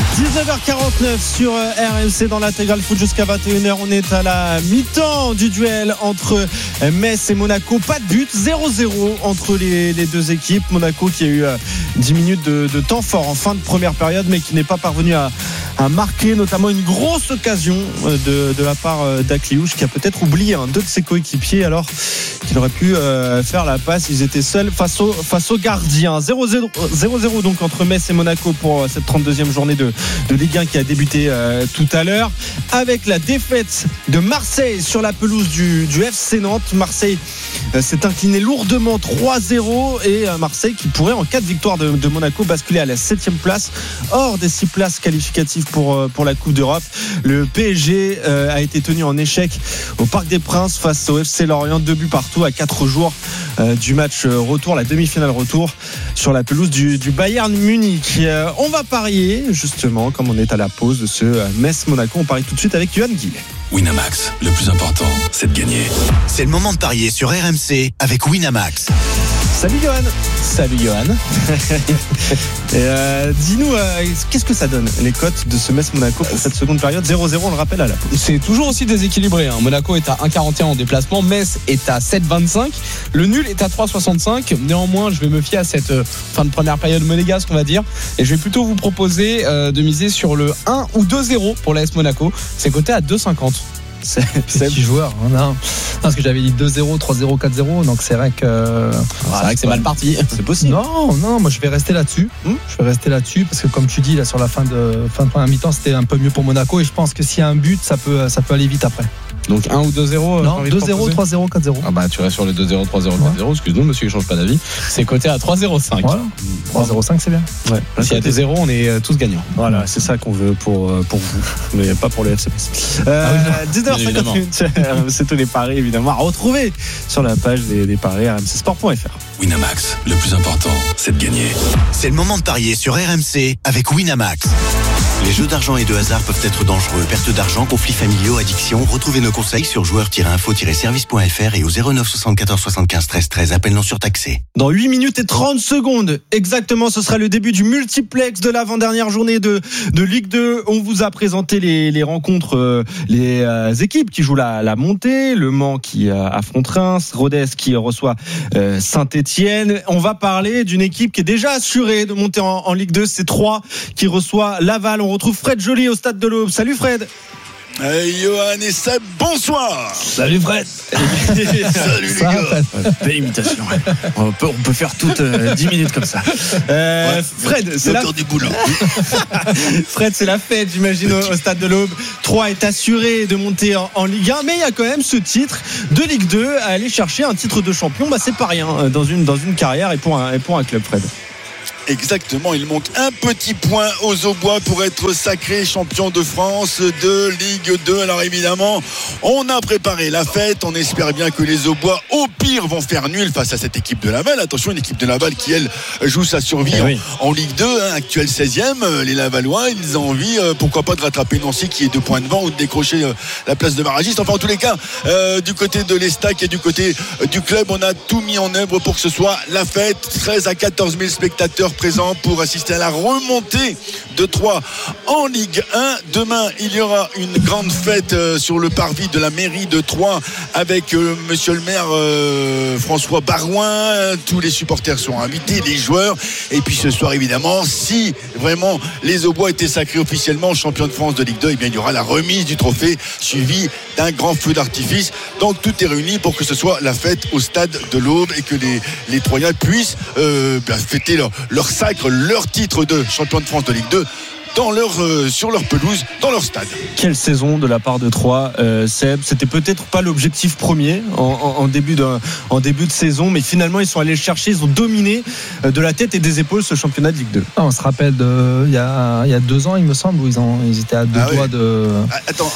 19h49 sur RMC dans l'Intégral Foot jusqu'à 21h. On est à la mi-temps du duel entre Metz et Monaco. Pas de but, 0-0 entre les deux équipes. Monaco qui a eu 10 minutes de temps fort en fin de première période, mais qui n'est pas parvenu à marquer, notamment une grosse occasion de la part d'Akliouche, qui a peut-être oublié deux de ses coéquipiers alors qu'il aurait pu faire la passe. Ils étaient seuls face au gardien. 0-0 donc entre Metz et Monaco pour cette 32e journée de Ligue 1 qui a débuté tout à l'heure, avec la défaite de Marseille sur la pelouse du FC Nantes. Marseille s'est incliné lourdement 3-0 et Marseille qui pourrait, en cas de victoire de Monaco, basculer à la 7e place hors des 6 places qualificatives pour la Coupe d'Europe. Le PSG a été tenu en échec au Parc des Princes face au FC Lorient, 2 buts partout à 4 jours du match retour, la demi-finale retour sur la pelouse du Bayern Munich. On va parier justement, comme on est à la pause de ce Metz-Monaco, on parie tout de suite avec Johan Guillet. Winamax, le plus important, c'est de gagner. C'est le moment de parier sur RMC avec Winamax. Salut Johan. Salut Johan. Dis-nous, qu'est-ce que ça donne les cotes de ce Metz-Monaco pour cette seconde période ? 0-0, on le rappelle à la pause. C'est toujours aussi déséquilibré. Monaco est à 1,41 en déplacement, Metz est à 7,25, le nul est à 3,65. Néanmoins, je vais me fier à cette fin de première période monégasque, on va dire, et je vais plutôt vous proposer de miser sur le 1 ou 2-0 pour l'AS Monaco. C'est coté à 2,50. C'est petit joueur. Non, parce que j'avais dit 2-0, 3-0, 4-0. Donc c'est vrai que c'est mal parti. C'est possible. Non, moi je vais rester là-dessus. Je vais rester là-dessus parce que comme tu dis là sur la fin de première mi-temps, c'était un peu mieux pour Monaco et je pense que s'il y a un but, ça peut aller vite après. Donc 1 ou 2-0 Non, 2-0, 3-0, 4-0. Ah bah tu restes sur le 2-0, 3-0, 4-0. Excuse-nous monsieur, il change pas d'avis. C'est coté à 3-0-5. Voilà. 3-0-5 c'est bien. Ouais. S'il y a 2-0, on est tous gagnants. Voilà, c'est ça qu'on veut pour vous, mais pas pour le FC Metz. 19h51, c'est tous les paris évidemment à retrouver sur la page des paris rmcsport.fr. Winamax, le plus important, c'est de gagner. C'est le moment de parier sur RMC avec Winamax. Les jeux d'argent et de hasard peuvent être dangereux. Perte d'argent, conflits familiaux, addiction. Retrouvez nos conseils sur joueurs-info-service.fr et au 09 74 75 13 13. Appel non surtaxé. Dans 8 minutes et 30 secondes, exactement, ce sera le début du multiplex de l'avant-dernière journée de Ligue 2. On vous a présenté les rencontres, les équipes qui jouent la montée. Le Mans qui affronte Reims, Rodez qui reçoit Saint-Etienne. On va parler d'une équipe qui est déjà assurée de monter en Ligue 2. C'est Troyes qui reçoit Laval. On retrouve Fred Joly au stade de l'Aube. Salut Fred. Johan et Seb, bonsoir. Salut Fred. Salut les gars. Belle imitation. On peut faire toutes 10 minutes comme ça. Fred, c'est du boulot. Fred, c'est la fête, j'imagine, au stade de l'Aube. Troyes est assuré de monter en Ligue 1, mais il y a quand même ce titre de Ligue 2 à aller chercher un titre de champion. C'est pas rien dans une carrière et pour un club, Fred. Exactement, il manque un petit point aux Aubois pour être sacré champion de France de Ligue 2. Alors évidemment, on a préparé la fête. On espère bien que les Aubois, au pire, vont faire nul face à cette équipe de Laval. Attention, une équipe de Laval qui, elle, joue sa survie en Ligue 2, actuelle 16e. Les Lavallois, ils ont envie, pourquoi pas, de rattraper Nancy qui est 2 points devant ou de décrocher la place de barragiste. Enfin, en tous les cas, du côté de l'Estac et du côté du club, on a tout mis en œuvre pour que ce soit la fête. 13 à 14 000 spectateurs présents pour assister à la remontée de Troyes en Ligue 1. Demain, il y aura une grande fête sur le parvis de la mairie de Troyes avec monsieur le maire François Barouin. Tous les supporters seront invités, les joueurs. Et puis ce soir, évidemment, si vraiment les Aubois étaient sacrés officiellement champions de France de Ligue 2, eh bien, il y aura la remise du trophée suivie d'un grand feu d'artifice. Donc tout est réuni pour que ce soit la fête au stade de l'Aube et que les Troyens puissent fêter leur sacre, leur titre de champion de France de Ligue 2 sur leur pelouse, dans leur stade. Quelle saison de la part de Troyes, Seb. C'était peut-être pas l'objectif premier en début de saison, mais finalement ils sont allés le chercher, ils ont dominé de la tête et des épaules ce championnat de Ligue 2. On se rappelle il y a 2 ans, il me semble, où ils étaient à 2 doigts de... Attends.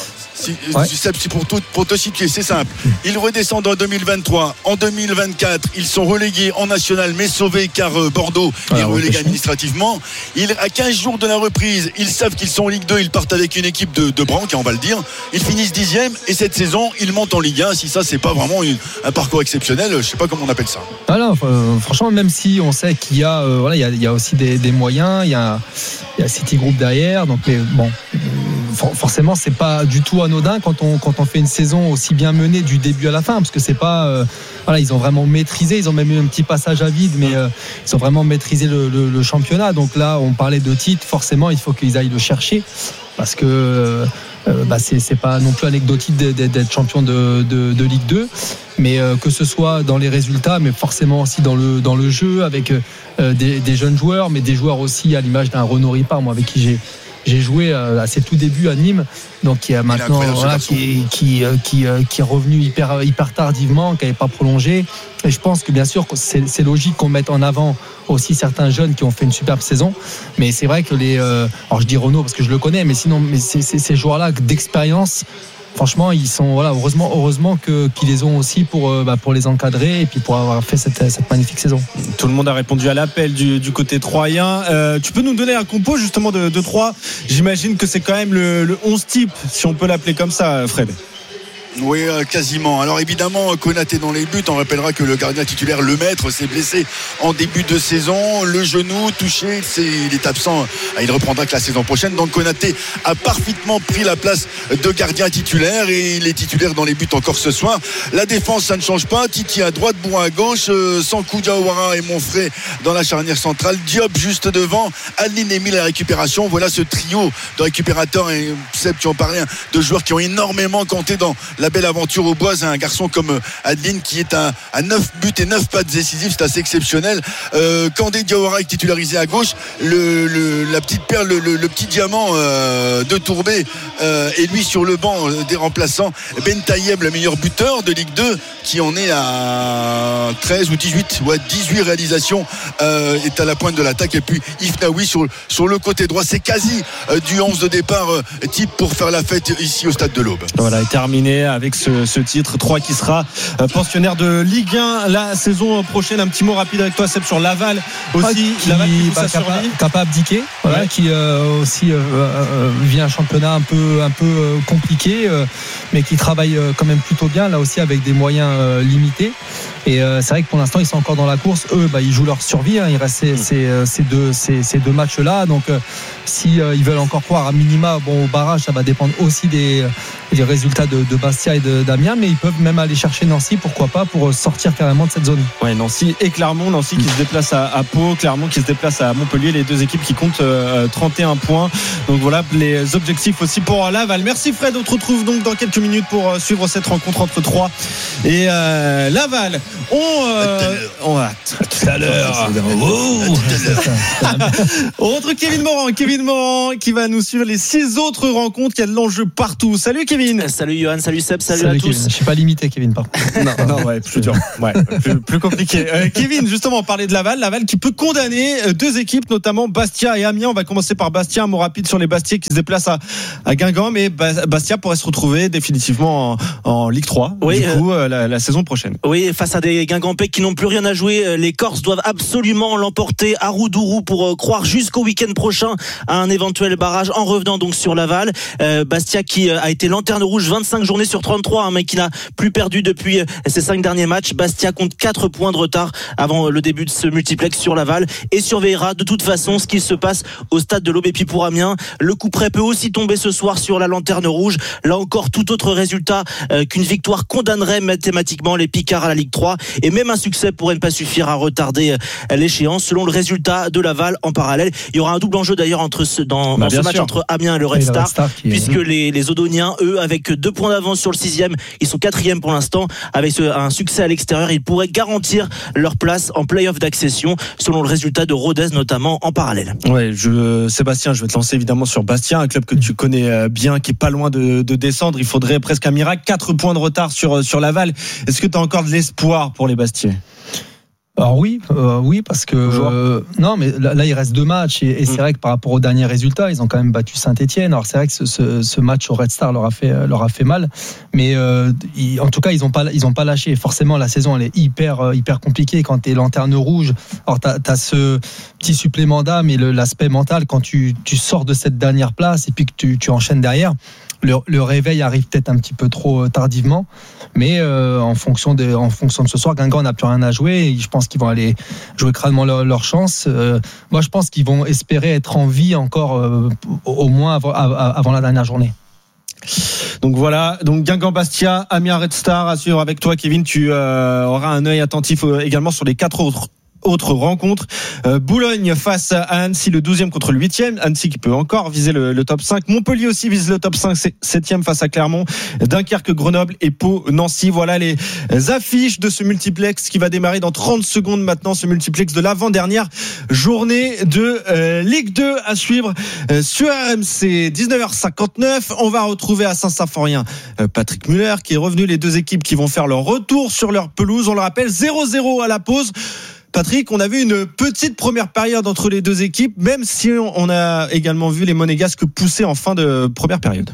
Pour te situer, c'est simple. Ils redescendent en 2023. En 2024, ils sont relégués en national, mais sauvés car Bordeaux est relégué administrativement. À 15 jours de la reprise, ils savent qu'ils sont en Ligue 2. Ils partent avec une équipe de Branque, on va le dire. Ils finissent 10e et cette saison, ils montent en Ligue 1. Si ça, c'est pas vraiment un parcours exceptionnel, je sais pas comment on appelle ça. Alors, franchement, même si on sait qu'il y a, il y a aussi des moyens, il y a City Group derrière. Donc, mais bon, forcément, c'est pas du tout anodin quand on fait une saison aussi bien menée du début à la fin, parce que c'est pas ils ont vraiment maîtrisé, ils ont même eu un petit passage à vide, mais ils ont vraiment maîtrisé le championnat. Donc là, on parlait de titre, forcément il faut qu'ils aillent le chercher, parce que c'est pas non plus anecdotique d'être champion de Ligue 2, mais que ce soit dans les résultats, mais forcément aussi dans le jeu, avec des jeunes joueurs, mais des joueurs aussi à l'image d'un Renaud Ripard, moi avec qui j'ai joué à ses tout débuts à Nîmes, donc qui a maintenant qui est revenu hyper tardivement, qui n'avait pas prolongé. Et je pense que bien sûr c'est logique qu'on mette en avant aussi certains jeunes qui ont fait une superbe saison, mais c'est vrai que alors je dis Renaud parce que je le connais, mais sinon ces joueurs-là d'expérience, franchement, ils sont heureusement qu'ils les ont aussi pour les encadrer et puis pour avoir fait cette magnifique saison. Tout le monde a répondu à l'appel du côté troyen. Tu peux nous donner un compo justement de Troyes? J'imagine que c'est quand même le 11 type, si on peut l'appeler comme ça, Fred. Oui, quasiment. Alors évidemment, Konaté dans les buts. On rappellera que le gardien titulaire, Lemaître, s'est blessé en début de saison. Le genou touché, il est absent. Il reprendra que la saison prochaine. Donc Konaté a parfaitement pris la place de gardien titulaire et il est titulaire dans les buts encore ce soir. La défense, ça ne change pas. Titi à droite, Bouin à gauche, Sankou Diawara et Monfray dans la charnière centrale. Diop juste devant. Adeline Emile à la récupération. Voilà ce trio de récupérateurs, et Seb, tu en parlais, de joueurs qui ont énormément compté dans la belle aventure aux Bois. Un garçon comme Adeline qui est à 9 buts et 9 passes décisives, c'est assez exceptionnel. Kandé Diawara est titularisé à gauche, la petite perle, le petit diamant de Tourbet, et lui sur le banc des remplaçants. Ben Taïeb, le meilleur buteur de Ligue 2, qui en est à 13 ou 18 réalisations, est à la pointe de l'attaque. Et puis Yves Naoui sur le côté droit. C'est quasi du 11 de départ type pour faire la fête ici au stade de l'Aube. Voilà, terminé avec ce titre. 3 qui sera pensionnaire de Ligue 1 la saison prochaine. Un petit mot rapide avec toi, Seb, sur Laval aussi. Laval qui n'a pas abdiqué, voilà, qui aussi vit un championnat un peu compliqué, mais qui travaille quand même plutôt bien, là aussi avec des moyens limités. Et c'est vrai que pour l'instant ils sont encore dans la course. Eux, ils jouent leur survie, il reste ces deux matchs là, donc si ils veulent encore croire à minima au barrage, ça va dépendre aussi des résultats de Bastia et d'Amiens, mais ils peuvent même aller chercher Nancy, pourquoi pas, pour sortir carrément de cette zone. Ouais, Nancy et Clermont. Nancy qui se déplace à Pau, Clermont qui se déplace à Montpellier, les deux équipes qui comptent 31 points. Donc voilà les objectifs aussi pour Laval. Merci Fred, on te retrouve donc dans quelques minutes pour suivre cette rencontre entre Troyes et Laval. On va tout à l'heure. On retrouve Kevin Morand qui va nous suivre les 6 autres rencontres. Il y a de l'enjeu partout. Salut Kevin. Salut Johan, salut Seb, salut à tous. Kevin. Je suis pas limité Kevin par contre. Non, ouais, plus dur. Ouais, plus compliqué. Kevin, justement, on parlait de Laval qui peut condamner 2 équipes, notamment Bastia et Amiens. On va commencer par Bastia, un mot rapide sur les Bastiais qui se déplacent à Guingamp, mais Bastia pourrait se retrouver définitivement en Ligue 3 du coup la saison prochaine. Oui, face à des Guingampais qui n'ont plus rien à jouer, les Corses doivent absolument l'emporter à Roudourou pour croire jusqu'au week-end prochain à un éventuel barrage en revenant donc sur Laval. Bastia qui a été lanterne rouge 25 journées sur 33, mais qui n'a plus perdu depuis ses 5 derniers matchs. Bastia compte 4 points de retard avant le début de ce multiplex sur Laval et surveillera de toute façon ce qui se passe au stade de l'Aubépine pour Amiens. Le coup près peut aussi tomber ce soir sur la lanterne rouge. Là encore, tout autre résultat qu'une victoire condamnerait mathématiquement les Picards à la Ligue 3, et même un succès pourrait ne pas suffire à retarder l'échéance. Selon le résultat de Laval en parallèle, il y aura un double enjeu d'ailleurs dans ce match entre Amiens et le Red Star, puisque les Odoniens, eux, avec 2 points d'avance sur le 6e, ils sont 4e pour l'instant. Avec un succès à l'extérieur, ils pourraient garantir leur place en play-off d'accession, selon le résultat de Rodez notamment en parallèle. Ouais, Sébastien, je vais te lancer évidemment sur Bastia, un club que tu connais bien, qui est pas loin de descendre. Il faudrait presque un miracle. 4 points de retard sur Laval. Est-ce que tu as encore de l'espoir pour les Bastiais? Alors oui, parce que non, mais là il reste 2 matchs et c'est vrai que par rapport aux derniers résultats, ils ont quand même battu Saint-Etienne. Alors c'est vrai que ce match au Red Star leur a fait mal, mais en tout cas ils ont pas lâché. Forcément la saison elle est hyper compliquée quand t'es lanterne rouge. Alors t'as ce petit supplément d'âme et l'aspect mental quand tu sors de cette dernière place et puis que tu enchaînes derrière. Le réveil arrive peut-être un petit peu trop tardivement, mais en fonction de ce soir, Guingamp n'a plus rien à jouer et je pense qu'ils vont aller jouer crânement leur chance. Moi je pense qu'ils vont espérer être en vie encore au moins avant la dernière journée. Donc voilà, Guingamp Bastia, Amiens Red Star à suivre avec toi Kevin. Tu auras un œil attentif également sur les 4 autre rencontre. Boulogne face à Annecy, le 12e contre le 8e. Annecy qui peut encore viser le top 5. Montpellier aussi vise le top 5, 7e face à Clermont. Dunkerque, Grenoble et Pau, Nancy. Voilà les affiches de ce multiplex qui va démarrer dans 30 secondes maintenant. Ce multiplex de l'avant-dernière journée de Ligue 2 à suivre sur RMC. 19h59. On va retrouver à Saint-Symphorien Patrick Muller qui est revenu. Les 2 équipes qui vont faire leur retour sur leur pelouse. On le rappelle, 0-0 à la pause. Patrick, on a vu une petite première période entre les 2 équipes, même si on a également vu les Monégasques pousser en fin de première période.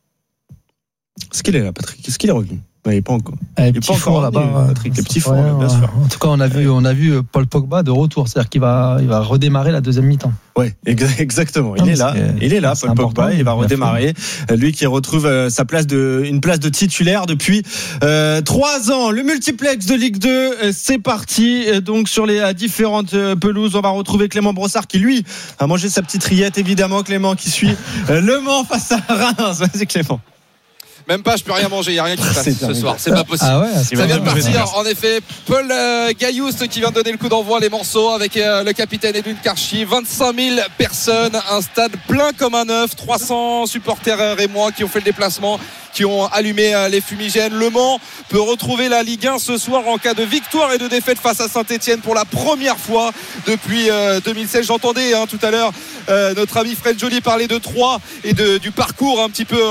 Est-ce qu'il est là, Patrick? Est-ce qu'il est revenu? Il n'est pas encore. Il n'est pas encore là-bas, Patrick. Les petits fours, bien sûr. En tout cas, on a vu Paul Pogba de retour, c'est-à-dire qu'il va redémarrer la deuxième mi-temps. Ouais, exactement. Il est là, Paul Pogba. Il va redémarrer. Lui qui retrouve une place de titulaire depuis 3 ans. Le multiplex de Ligue 2, c'est parti. Donc sur les différentes pelouses, on va retrouver Clément Brossard qui lui a mangé sa petite rillette. Évidemment, Clément qui suit Le Mans face à Reims. Vas-y, Clément. Même pas, je peux rien manger, il n'y a rien qui se passe ce soir, c'est pas possible. Ça vient de partir, en effet, Paul Gaillouste qui vient de donner le coup d'envoi, les morceaux avec le capitaine Edwin Karchi. 25 000 personnes, un stade plein comme un œuf, 300 supporters rémois qui ont fait le déplacement, qui ont allumé les fumigènes. Le Mans peut retrouver la Ligue 1 ce soir en cas de victoire et de défaite face à Saint-Etienne pour la première fois depuis 2016. J'entendais tout à l'heure notre ami Fred Joly parler de Troyes et du parcours un petit peu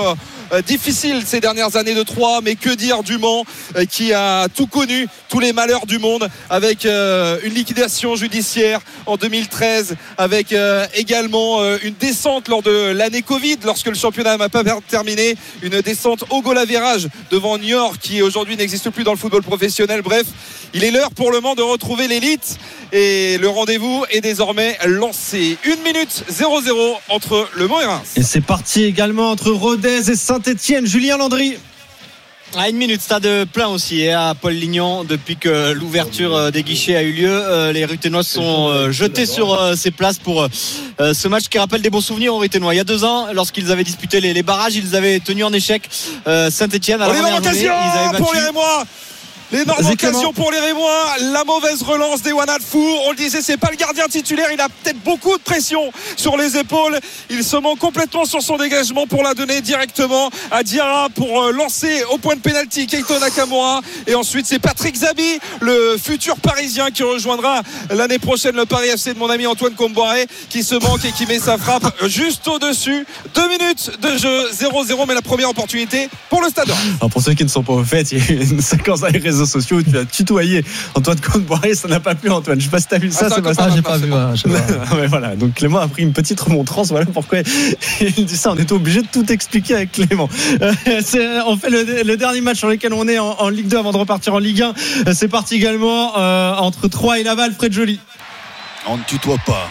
difficile ces dernières années de Troyes, mais que dire du Mans qui a tout connu, tous les malheurs du monde, avec une liquidation judiciaire en 2013, avec également une descente lors de l'année Covid, lorsque le championnat n'a pas terminé, une descente au goal average devant Niort qui aujourd'hui n'existe plus dans le football professionnel. Bref, il est l'heure pour le Mans de retrouver l'élite et le rendez-vous est désormais lancé. 1 minute 0-0 entre le Mans et Reims. Et c'est parti également entre Rodez et Saint-Etienne. Julien Landry. À 1 minute, stade plein aussi et à Paul Lignon depuis que l'ouverture des guichets a eu lieu. Les Ruténois sont jetés sur ces places pour ce match qui rappelle des bons souvenirs aux Ruténois. Il y a 2 ans, lorsqu'ils avaient disputé les barrages, ils avaient tenu en échec Saint-Etienne. L'énorme occasion pour les Rémois. L'énorme occasion pour les Rémois, la mauvaise relance des Wanadfou. On le disait, c'est pas le gardien titulaire, il a peut-être beaucoup de pression sur les épaules. Il se ment complètement sur son dégagement pour la donner directement à Diarra pour lancer au point de pénalty Keito Nakamura. Et ensuite c'est Patrick Zabi, le futur parisien qui rejoindra l'année prochaine le Paris FC de mon ami Antoine Comboiré, qui se manque et qui met sa frappe juste au-dessus. 2 minutes de jeu, 0-0, mais la première opportunité pour le Stade. Alors pour ceux qui ne sont pas au fait, il y a une séquence à les réseaux sociaux où tu as tutoyé Antoine Comboiré, ça n'a pas plu Antoine. Je sais pas si tu as vu ça. J'ai pas vu. Ouais, voilà. Donc Clément a pris une petite remontrance. Voilà pourquoi il dit ça. On était obligé de tout expliquer avec Clément. On fait le dernier match sur lequel on est en Ligue 2 avant de repartir en Ligue 1. C'est parti également entre Troyes et Laval. Fred Joly. On ne tutoie pas.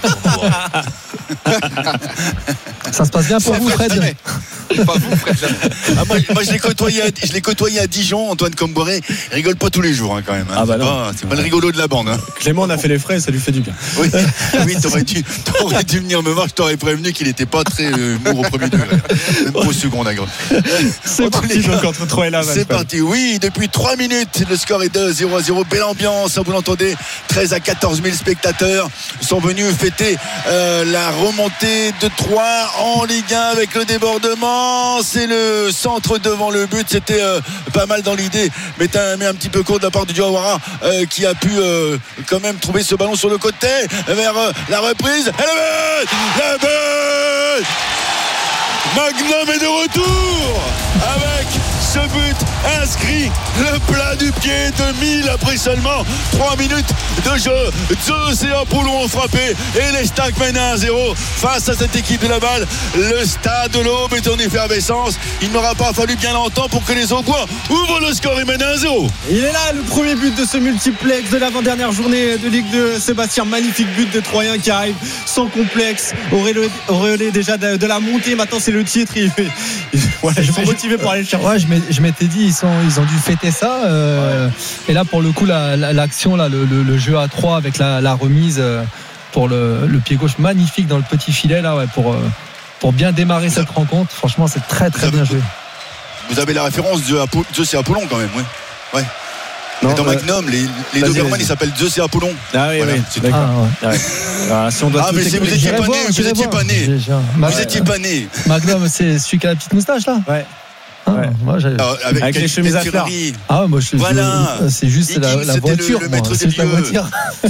Ça se passe bien pour vous, Fred? Pas vous, Fred. Moi, je l'ai côtoyé à Dijon. Antoine Comboiré rigole pas tous les jours, hein, quand même. Hein. C'est pas le rigolo de la bande. Hein. Clément, on a fait les frais, ça lui fait du bien. Oui, t'aurais dû venir me voir. Je t'aurais prévenu qu'il n'était pas très humour au premier degré, même pas au second degré. C'est parti donc entre Troyes et Laval. C'est parti. Oui, depuis 3 minutes, le score est de 0-0. Belle ambiance. Vous l'entendez. 13 à 14 000 spectateurs sont venus fêter la remontée de Troyes en Ligue 1 avec le débordement. C'est le centre devant le but. C'était pas mal dans l'idée, mais un petit peu court de la part du Diawara qui a pu quand même trouver ce ballon sur le côté vers la reprise. Et le but Magnum est de retour avec ce but inscrit, le plat du pied de 1000 après seulement 3 minutes de jeu. Zeus et Apollon ont frappé et les Stacks mènent 1-0 face à cette équipe de Laval. Le stade de l'Aube est en effervescence. Il n'aura pas fallu bien longtemps pour que les Aubois ouvrent le score et mènent 1-0. Il est là le premier but de ce multiplex de l'avant-dernière journée de Ligue 2. Sébastien, magnifique but de Troyens qui arrive sans complexe, auréolé déjà de la montée. Maintenant c'est le titre. Voilà, je suis motivé pour aller le chercher. Ouais, je m'étais dit ils ont dû fêter ça. Et là pour le coup l'action là, le jeu à 3 avec la remise pour le pied gauche magnifique dans le petit filet là, ouais, pour bien démarrer cette rencontre. Franchement c'est très très bien joué. Vous avez la référence de Zeus et Apollon quand même, ouais. Non, dans Magnum, les Doberman ils s'appellent Zeus et Apollon. Ah oui, voilà, oui. Si on doit mais vous étiez pas né. Vous étiez pas né. Magnum, c'est celui qui a la petite moustache là. Ouais. Moi, avec les chemises à fleurs. Moi c'est juste la voiture. Le maître des lieux.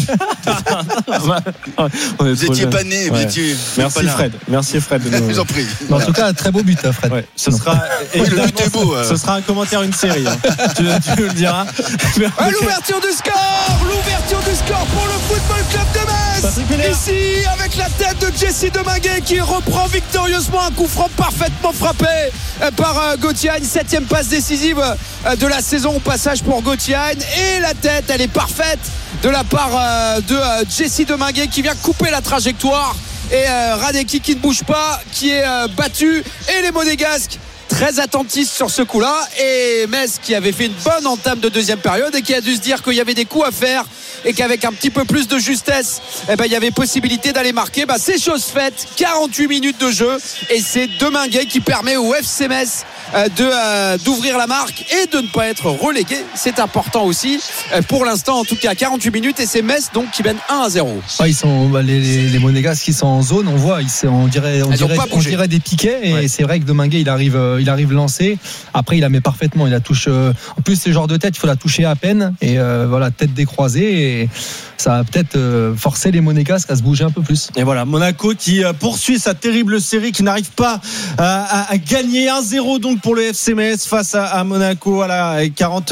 Vous étiez pas né. Merci Fred. Je vous en prie. En tout cas, un très beau but, Fred. Ouais, ce sera le but est beau. Ce sera un commentaire, une série. Tu le diras. L'ouverture du score pour le Football Club de Metz. Ici, avec la tête de Jesse Deminguet qui reprend victorieusement un coup franc parfaitement frappé par Gauthier. 7e passe décisive de la saison au passage pour Gauthier. Et la tête, elle est parfaite de la part de Jesse Deminguet qui vient couper la trajectoire. Et Radecki qui ne bouge pas, qui est battu. Et les Monégasques très attentifs sur ce coup-là. Et Metz qui avait fait une bonne entame de deuxième période et qui a dû se dire qu'il y avait des coups à faire et qu'avec un petit peu plus de justesse, il y avait possibilité d'aller marquer. C'est chose faite. 48 minutes de jeu et c'est Deminguet qui permet au FC Metz d'ouvrir la marque et de ne pas être relégué. C'est important aussi pour l'instant, en tout cas 48 minutes, et c'est Metz donc qui mène 1-0. Ils sont les Monégasques qui sont en zone, on voit on dirait des piquets et c'est vrai que Deminguet il arrive il arrive lancé. Après, il la met parfaitement. Il la touche. En plus, ce genre de tête, il faut la toucher à peine. Et voilà, tête décroisée. Et ça va peut-être forcer les Monégasques à se bouger un peu plus. Et voilà, Monaco qui poursuit sa terrible série, qui n'arrive pas à gagner 1-0 donc pour le FC Metz face à Monaco à la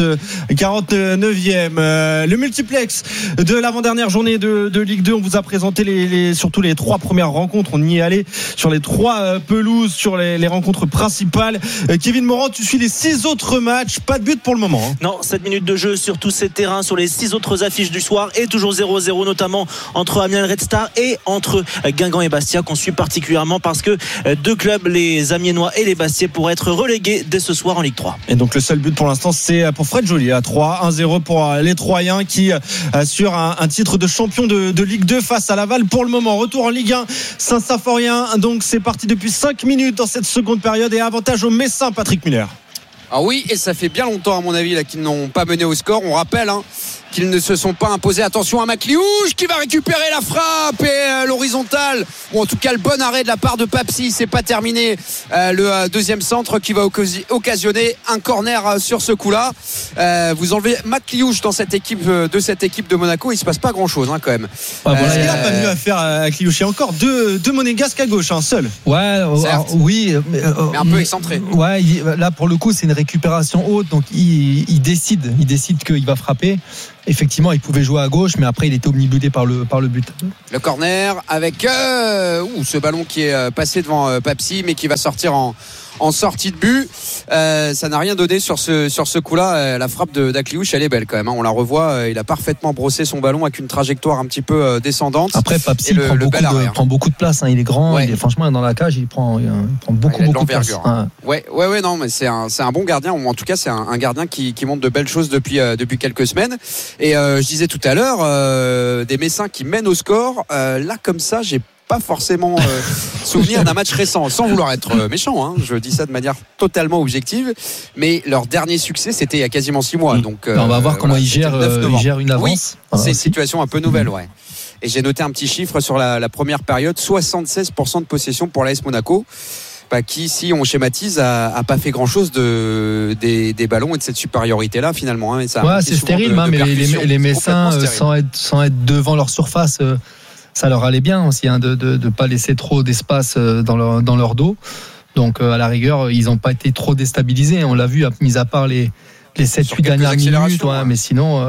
49e. Le multiplex de l'avant-dernière journée de Ligue 2, on vous a présenté surtout les 3 premières rencontres. On y est allé sur les 3 pelouses, sur les rencontres principales. Kevin Morand, tu suis les 6 autres matchs, pas de but pour le moment. Non, 7 minutes de jeu sur tous ces terrains, sur les 6 autres affiches du soir, et toujours 0-0, notamment entre Amiens et Red Star et entre Guingamp et Bastia, qu'on suit particulièrement parce que 2 clubs, les Amiénois et les Bastiais, pourraient être relégués dès ce soir en Ligue 3. Et donc le seul but pour l'instant, c'est pour Fred Joly à 3, 1-0 pour les Troyens qui assurent un titre de champion de Ligue 2 face à Laval pour le moment. Retour en Ligue 1, Saint-Symphorien, donc c'est parti depuis 5 minutes dans cette seconde période et avantage aux Messins, Patrick Muller. Ah oui, et ça fait bien longtemps à mon avis là qu'ils n'ont pas mené au score. On rappelle qu'ils ne se sont pas imposés. Attention à Macliouche qui va récupérer la frappe et l'horizontale, ou en tout cas le bon arrêt de la part de Papsi. C'est pas terminé. Le deuxième centre qui va occasionner un corner sur ce coup-là. Vous enlevez Macliouche dans cette équipe de Monaco, il se passe pas grand-chose quand même. Est-ce qu'il n'a pas mieux à faire à Macliouche? Il y a encore deux Monégasques à gauche, seul. Ouais, oui, mais un peu excentré. Ouais, là pour le coup c'est une récupération haute, donc il décide qu'il va frapper. Effectivement, il pouvait jouer à gauche, mais après il était omnibulé par le but. Le corner avec ce ballon qui est passé devant Papsi, mais qui va sortir en sortie de but. Ça n'a rien donné sur ce coup-là. La frappe d'Akliouche, elle est belle quand même. On la revoit. Il a parfaitement brossé son ballon avec une trajectoire un petit peu descendante. Après, Papsi prend beaucoup de place. Il est grand. Ouais. Franchement, dans la cage, il prend beaucoup de place. Ouais, non, mais c'est un bon gardien. En tout cas, c'est un gardien qui montre de belles choses depuis quelques semaines. Et je disais tout à l'heure, des Messins qui mènent au score. Là, comme ça, j'ai pas forcément souvenir d'un match récent, sans vouloir être méchant, je dis ça de manière totalement objective, mais leur dernier succès c'était il y a quasiment 6 mois. Donc on va voir comment ils gèrent une avance. Oui, c'est une situation un peu nouvelle, ouais. Et j'ai noté un petit chiffre sur la première période, 76% de possession pour l'AS Monaco, qui ici on schématise a pas fait grand chose des ballons et de cette supériorité là finalement. Et ça c'est stérile, mais les Messins sans être devant leur surface, ça leur allait bien aussi de pas laisser trop d'espace dans leur dos. Donc à la rigueur, ils n'ont pas été trop déstabilisés. On l'a vu, mis à part les 7-8 dernières minutes, mais sinon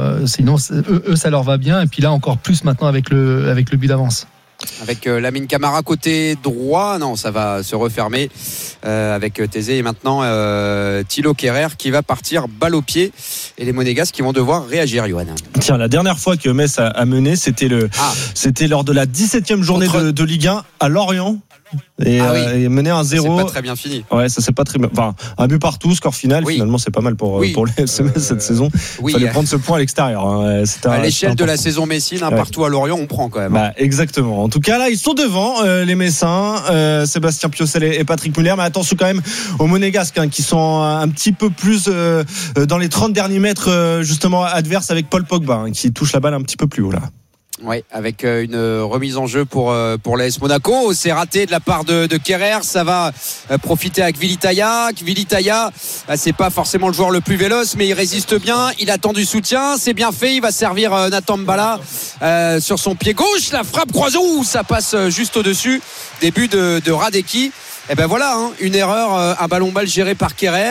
eux ça leur va bien. Et puis là encore plus maintenant avec le but d'avance. Avec Lamine Camara côté droit, non, ça va se refermer avec Thésée et maintenant Thilo Kerrer qui va partir balle au pied et les Monégasques qui vont devoir réagir, Johan. Tiens, la dernière fois que Metz a mené, c'était lors de la 17e journée de Ligue 1 à Lorient. Et mener 1-0. C'est pas très bien fini. Ouais, ça c'est pas très bien. Enfin, un but partout, score final. Oui. Finalement, c'est pas mal pour les FC Metz cette saison. Il fallait prendre ce point à l'extérieur. À l'échelle de la saison messine, partout à Lorient, on prend quand même. Exactement. En tout cas, là, ils sont devant les Messins, Sébastien Piocel et Patrick Muller. Mais attention quand même aux Monégasques qui sont un petit peu plus dans les 30 derniers mètres justement adverses avec Paul Pogba qui touche la balle un petit peu plus haut là. Oui, avec une remise en jeu pour l'AS Monaco. C'est raté de la part de Kerrer. Ça va profiter à Gvilitaya. Gvilitaya, c'est pas forcément le joueur le plus véloce, mais il résiste bien. Il attend du soutien. C'est bien fait. Il va servir Nathan Mbala sur son pied gauche. La frappe croisée. Ça passe juste au-dessus. Début de Radeki. Et ben voilà, une erreur, un ballon mal géré par Kerrer.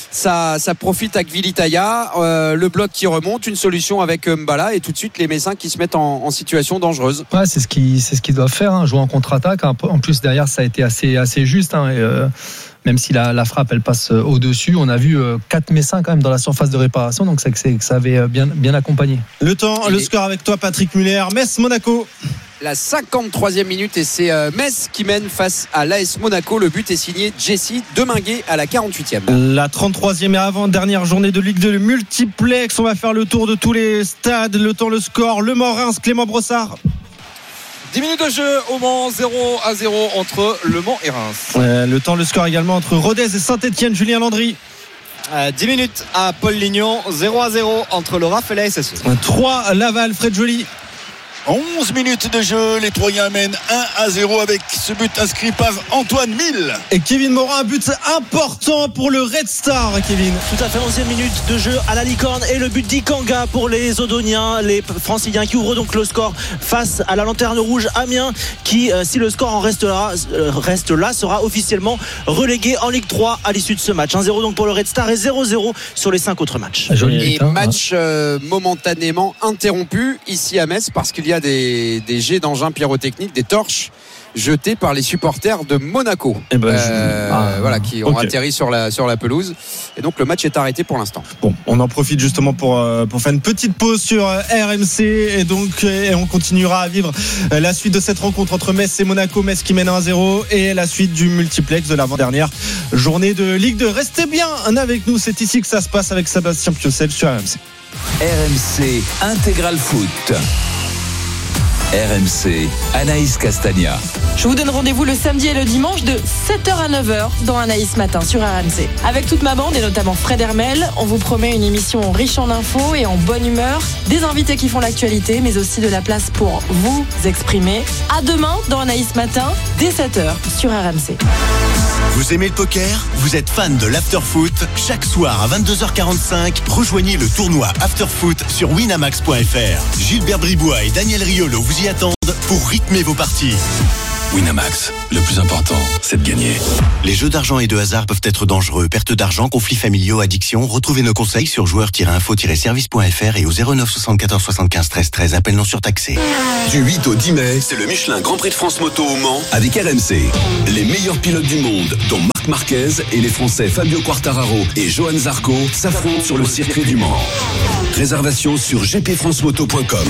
Ça profite à Gvilitaya. Le bloc qui remonte, une solution avec Mbala et tout de suite les Messins qui se mettent en situation dangereuse. Ouais, c'est ce qu'ils doivent faire, jouer en contre-attaque. En plus derrière ça a été assez juste. Même si la frappe elle passe au-dessus, on a vu 4 Messins quand même dans la surface de réparation, donc c'est que ça avait bien accompagné. Le score avec toi Patrick Muller. Metz-Monaco. La 53e minute et c'est Metz qui mène face à l'AS Monaco. Le but est signé Jesse Deminguet à la 48e. La 33e et avant-dernière journée de Ligue 2, le multiplex. On va faire le tour de tous les stades. Le score, Le Mans-Reims, Clément Brossard. 10 minutes de jeu au Mans, 0-0 entre Le Mans et Reims. Le score également entre Rodez et Saint-Etienne, Julien Landry. 10 minutes à Paul Lignon, 0-0 entre le RAF et la SSE. 3 Laval, Fred Joly. 11 minutes de jeu, les Troyens mènent 1-0 avec ce but inscrit par Antoine Mille. Et Kevin Morin, un but important pour le Red Star, Kevin. Tout à fait, 11e minute de jeu à la licorne et le but d'Ikanga pour les Odoniens, les Franciliens qui ouvrent donc le score face à la Lanterne Rouge Amiens qui, si le score en reste là, sera officiellement relégué en Ligue 3 à l'issue de ce match. 1-0 donc pour le Red Star et 0-0 sur les 5 autres matchs. Et match momentanément interrompu ici à Metz parce qu'il y a des jets d'engins pyrotechniques, des torches jetées par les supporters de Monaco qui ont atterri sur la pelouse, et donc le match est arrêté pour l'instant. Bon, on en profite justement pour faire une petite pause sur RMC et on continuera à vivre la suite de cette rencontre entre Metz et Monaco. Metz qui mène 1-0 et la suite du multiplex de l'avant-dernière journée de Ligue 2. Restez bien avec nous, c'est ici que ça se passe avec Sébastien Piocel sur RMC. RMC Intégral Foot. RMC, Anaïs Castagna. Je vous donne rendez-vous le samedi et le dimanche de 7h à 9h dans Anaïs Matin sur RMC. Avec toute ma bande et notamment Fred Hermel, on vous promet une émission riche en infos et en bonne humeur, des invités qui font l'actualité, mais aussi de la place pour vous exprimer. À demain dans Anaïs Matin, dès 7h sur RMC. Vous aimez le poker ? Vous êtes fan de l'afterfoot ? Chaque soir à 22h45, rejoignez le tournoi Afterfoot sur winamax.fr. Gilbert Bribois et Daniel Riolo vous y attendent pour rythmer vos parties. Winamax, le plus important, c'est de gagner. Les jeux d'argent et de hasard peuvent être dangereux. Perte d'argent, conflits familiaux, addiction. Retrouvez nos conseils sur joueurs-info-service.fr et au 09 74 75 13 13. Appel non surtaxé. Du 8 au 10 mai, c'est le Michelin Grand Prix de France Moto au Mans avec RMC. Les meilleurs pilotes du monde, dont Marc Marquez et les Français Fabio Quartararo et Johan Zarco, s'affrontent sur le circuit du Mans. Réservation sur gpfrancemoto.com.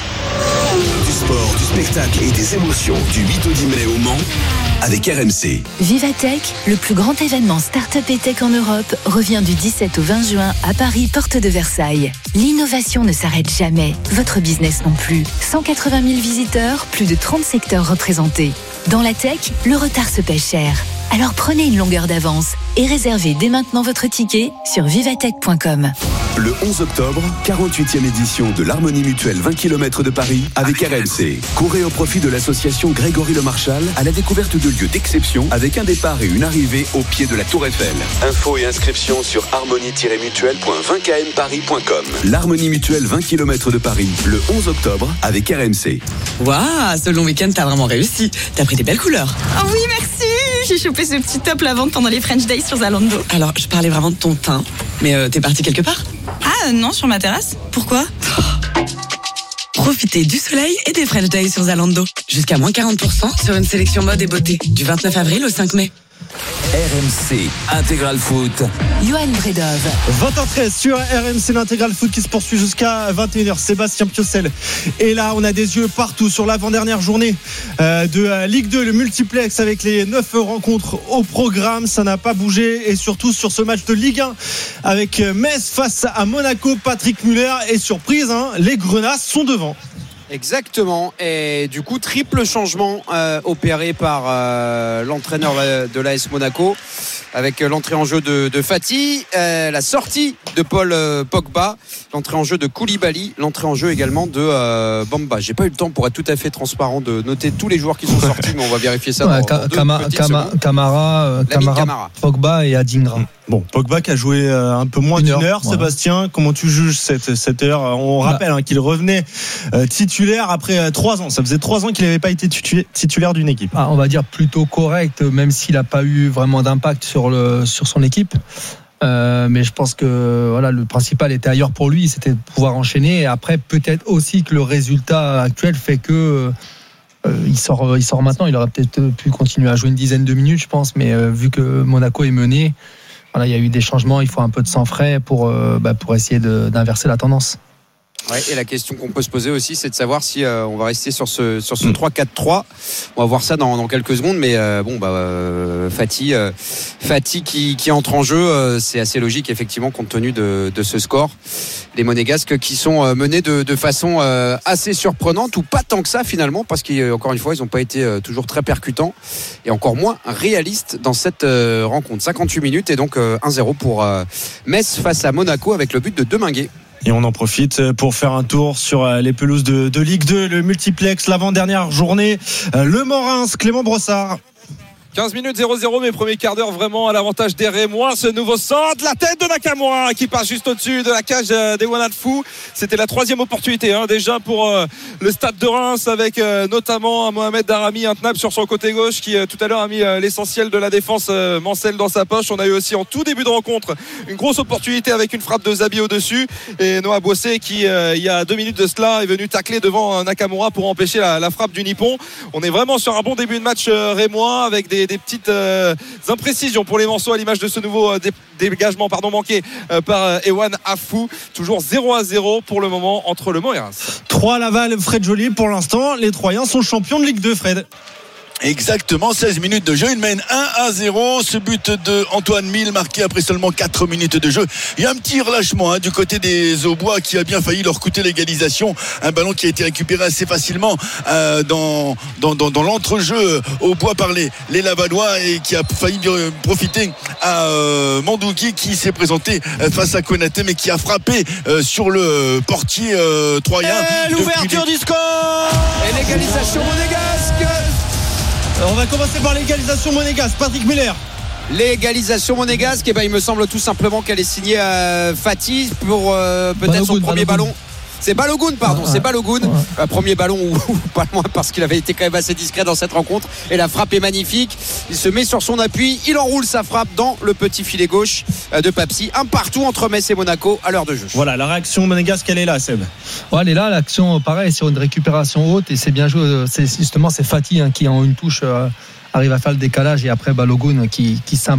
Du sport, du spectacle et des émotions du 8 au 10 mai au Mans avec RMC. Vivatech, le plus grand événement start-up et tech en Europe, revient du 17 au 20 juin à Paris, porte de Versailles. L'innovation ne s'arrête jamais, votre business non plus. 180 000 visiteurs, plus de 30 secteurs représentés. Dans la tech, le retard se paie cher. Alors prenez une longueur d'avance et réservez dès maintenant votre ticket sur vivatech.com. Le 11 octobre, 48e édition de l'Harmonie Mutuelle 20 km de Paris avec RMC. Courez au profit de l'association Grégory Le Marchal à la découverte de lieux d'exception avec un départ et une arrivée au pied de la Tour Eiffel. Infos et inscriptions sur harmonie-mutuelle.20kmparis.com. L'Harmonie Mutuelle 20 km de Paris, le 11 octobre avec RMC. Waouh, ce long week-end t'as vraiment réussi. T'as pris des belles couleurs. Oh oui, merci. J'ai chopé ce petit top lavande pendant les French Days sur Zalando. Alors, je parlais vraiment de ton teint. Mais t'es parti quelque part ? Ah non, sur ma terrasse. Pourquoi ? Profitez du soleil et des French Days sur Zalando. Jusqu'à moins 40% sur une sélection mode et beauté. Du 29 avril au 5 mai. RMC Intégral Foot. Johan Bredov. 20h13 sur RMC, l'Intégral Foot qui se poursuit jusqu'à 21h. Sébastien Piocel. Et là, on a des yeux partout sur l'avant-dernière journée de Ligue 2, le multiplex avec les 9 rencontres au programme. Ça n'a pas bougé. Et surtout sur ce match de Ligue 1 avec Metz face à Monaco, Patrick Muller. Et surprise, les Grenats sont devant. Exactement, et du coup triple changement opéré par l'entraîneur de l'AS Monaco avec l'entrée en jeu de Fati, la sortie de Paul Pogba, l'entrée en jeu de Koulibaly, l'entrée en jeu également de Bamba. J'ai pas eu le temps pour être tout à fait transparent de noter tous les joueurs qui sont sortis, mais on va vérifier ça dans Camara, Pogba et Adingra. Bon, Pogba qui a joué un peu moins d'une heure. Sébastien, comment tu juges cette heure ? On rappelle qu'il revenait titulaire après 3 ans. Ça faisait 3 ans qu'il n'avait pas été titulaire d'une équipe. On va dire plutôt correct, même s'il n'a pas eu vraiment d'impact sur son équipe. Mais je pense que le principal était ailleurs pour lui, c'était de pouvoir enchaîner. Et après, peut-être aussi que le résultat actuel fait que il sort maintenant. Il aurait peut-être pu continuer à jouer une dizaine de minutes, je pense. Mais vu que Monaco est mené, il y a eu des changements. Il faut un peu de sang frais pour essayer d'inverser la tendance. Ouais, et la question qu'on peut se poser aussi, c'est de savoir si on va rester sur ce 3-4-3. On va voir ça dans quelques secondes, mais Fati qui entre en jeu, c'est assez logique effectivement compte tenu de ce score. Les Monégasques qui sont menés de façon assez surprenante, ou pas tant que ça finalement, parce qu'encore une fois, ils n'ont pas été toujours très percutants et encore moins réalistes dans cette rencontre. 58 minutes et donc 1-0 pour Metz face à Monaco avec le but de Deminguet. Et on en profite pour faire un tour sur les pelouses de Ligue 2, le multiplex, l'avant-dernière journée. Le Mans-Reims, Clément Brossard. 15 minutes 0-0, mes premiers quarts d'heure vraiment à l'avantage des Rémois. Ce nouveau centre, la tête de Nakamura qui passe juste au-dessus de la cage d'Ewan Afou. C'était la troisième opportunité déjà pour le stade de Reims, avec notamment Mohamed Darami, un Tnab sur son côté gauche qui tout à l'heure a mis l'essentiel de la défense mancelle dans sa poche. On a eu aussi en tout début de rencontre une grosse opportunité avec une frappe de Zabi au-dessus, et Noah Bossé qui il y a 2 minutes de cela est venu tacler devant Nakamura pour empêcher la frappe du Nippon. On est vraiment sur un bon début de match rémois, avec des petites imprécisions pour les morceaux à l'image de ce nouveau dégagement manqué par Ewan Afou. Toujours 0-0 pour le moment entre Le Mans et Reims. 3 Laval, Fred Joly. Pour l'instant, les Troyens sont champions de Ligue 2, Fred. Exactement, 16 minutes de jeu, il mène 1-0. Ce but de Antoine Mille marqué après seulement 4 minutes de jeu. Il y a un petit relâchement du côté des Aubois qui a bien failli leur coûter l'égalisation. Un ballon qui a été récupéré assez facilement dans l'entrejeu Aubois par les Lavallois, et qui a failli profiter à Mandouki qui s'est présenté face à Konaté, mais qui a frappé sur le portier troyen. Et l'ouverture du score et l'égalisation monégasque. On va commencer par l'égalisation monégasque. Patrick Muller. L'égalisation monégasque, il me semble tout simplement qu'elle est signée Fatih pour peut-être son premier ballon. C'est Balogun, c'est Balogun. Premier ballon ou pas loin, parce qu'il avait été quand même assez discret dans cette rencontre. Et la frappe est magnifique. Il se met sur son appui, il enroule sa frappe dans le petit filet gauche de Papsi. Un partout entre Metz et Monaco à l'heure de jeu. Voilà, la réaction monégasque, elle est là, Seb. Ouais, elle est là, l'action pareil, sur une récupération haute, et c'est bien joué. C'est Fatih qui en une touche arrive à faire le décalage, et après Balogun qui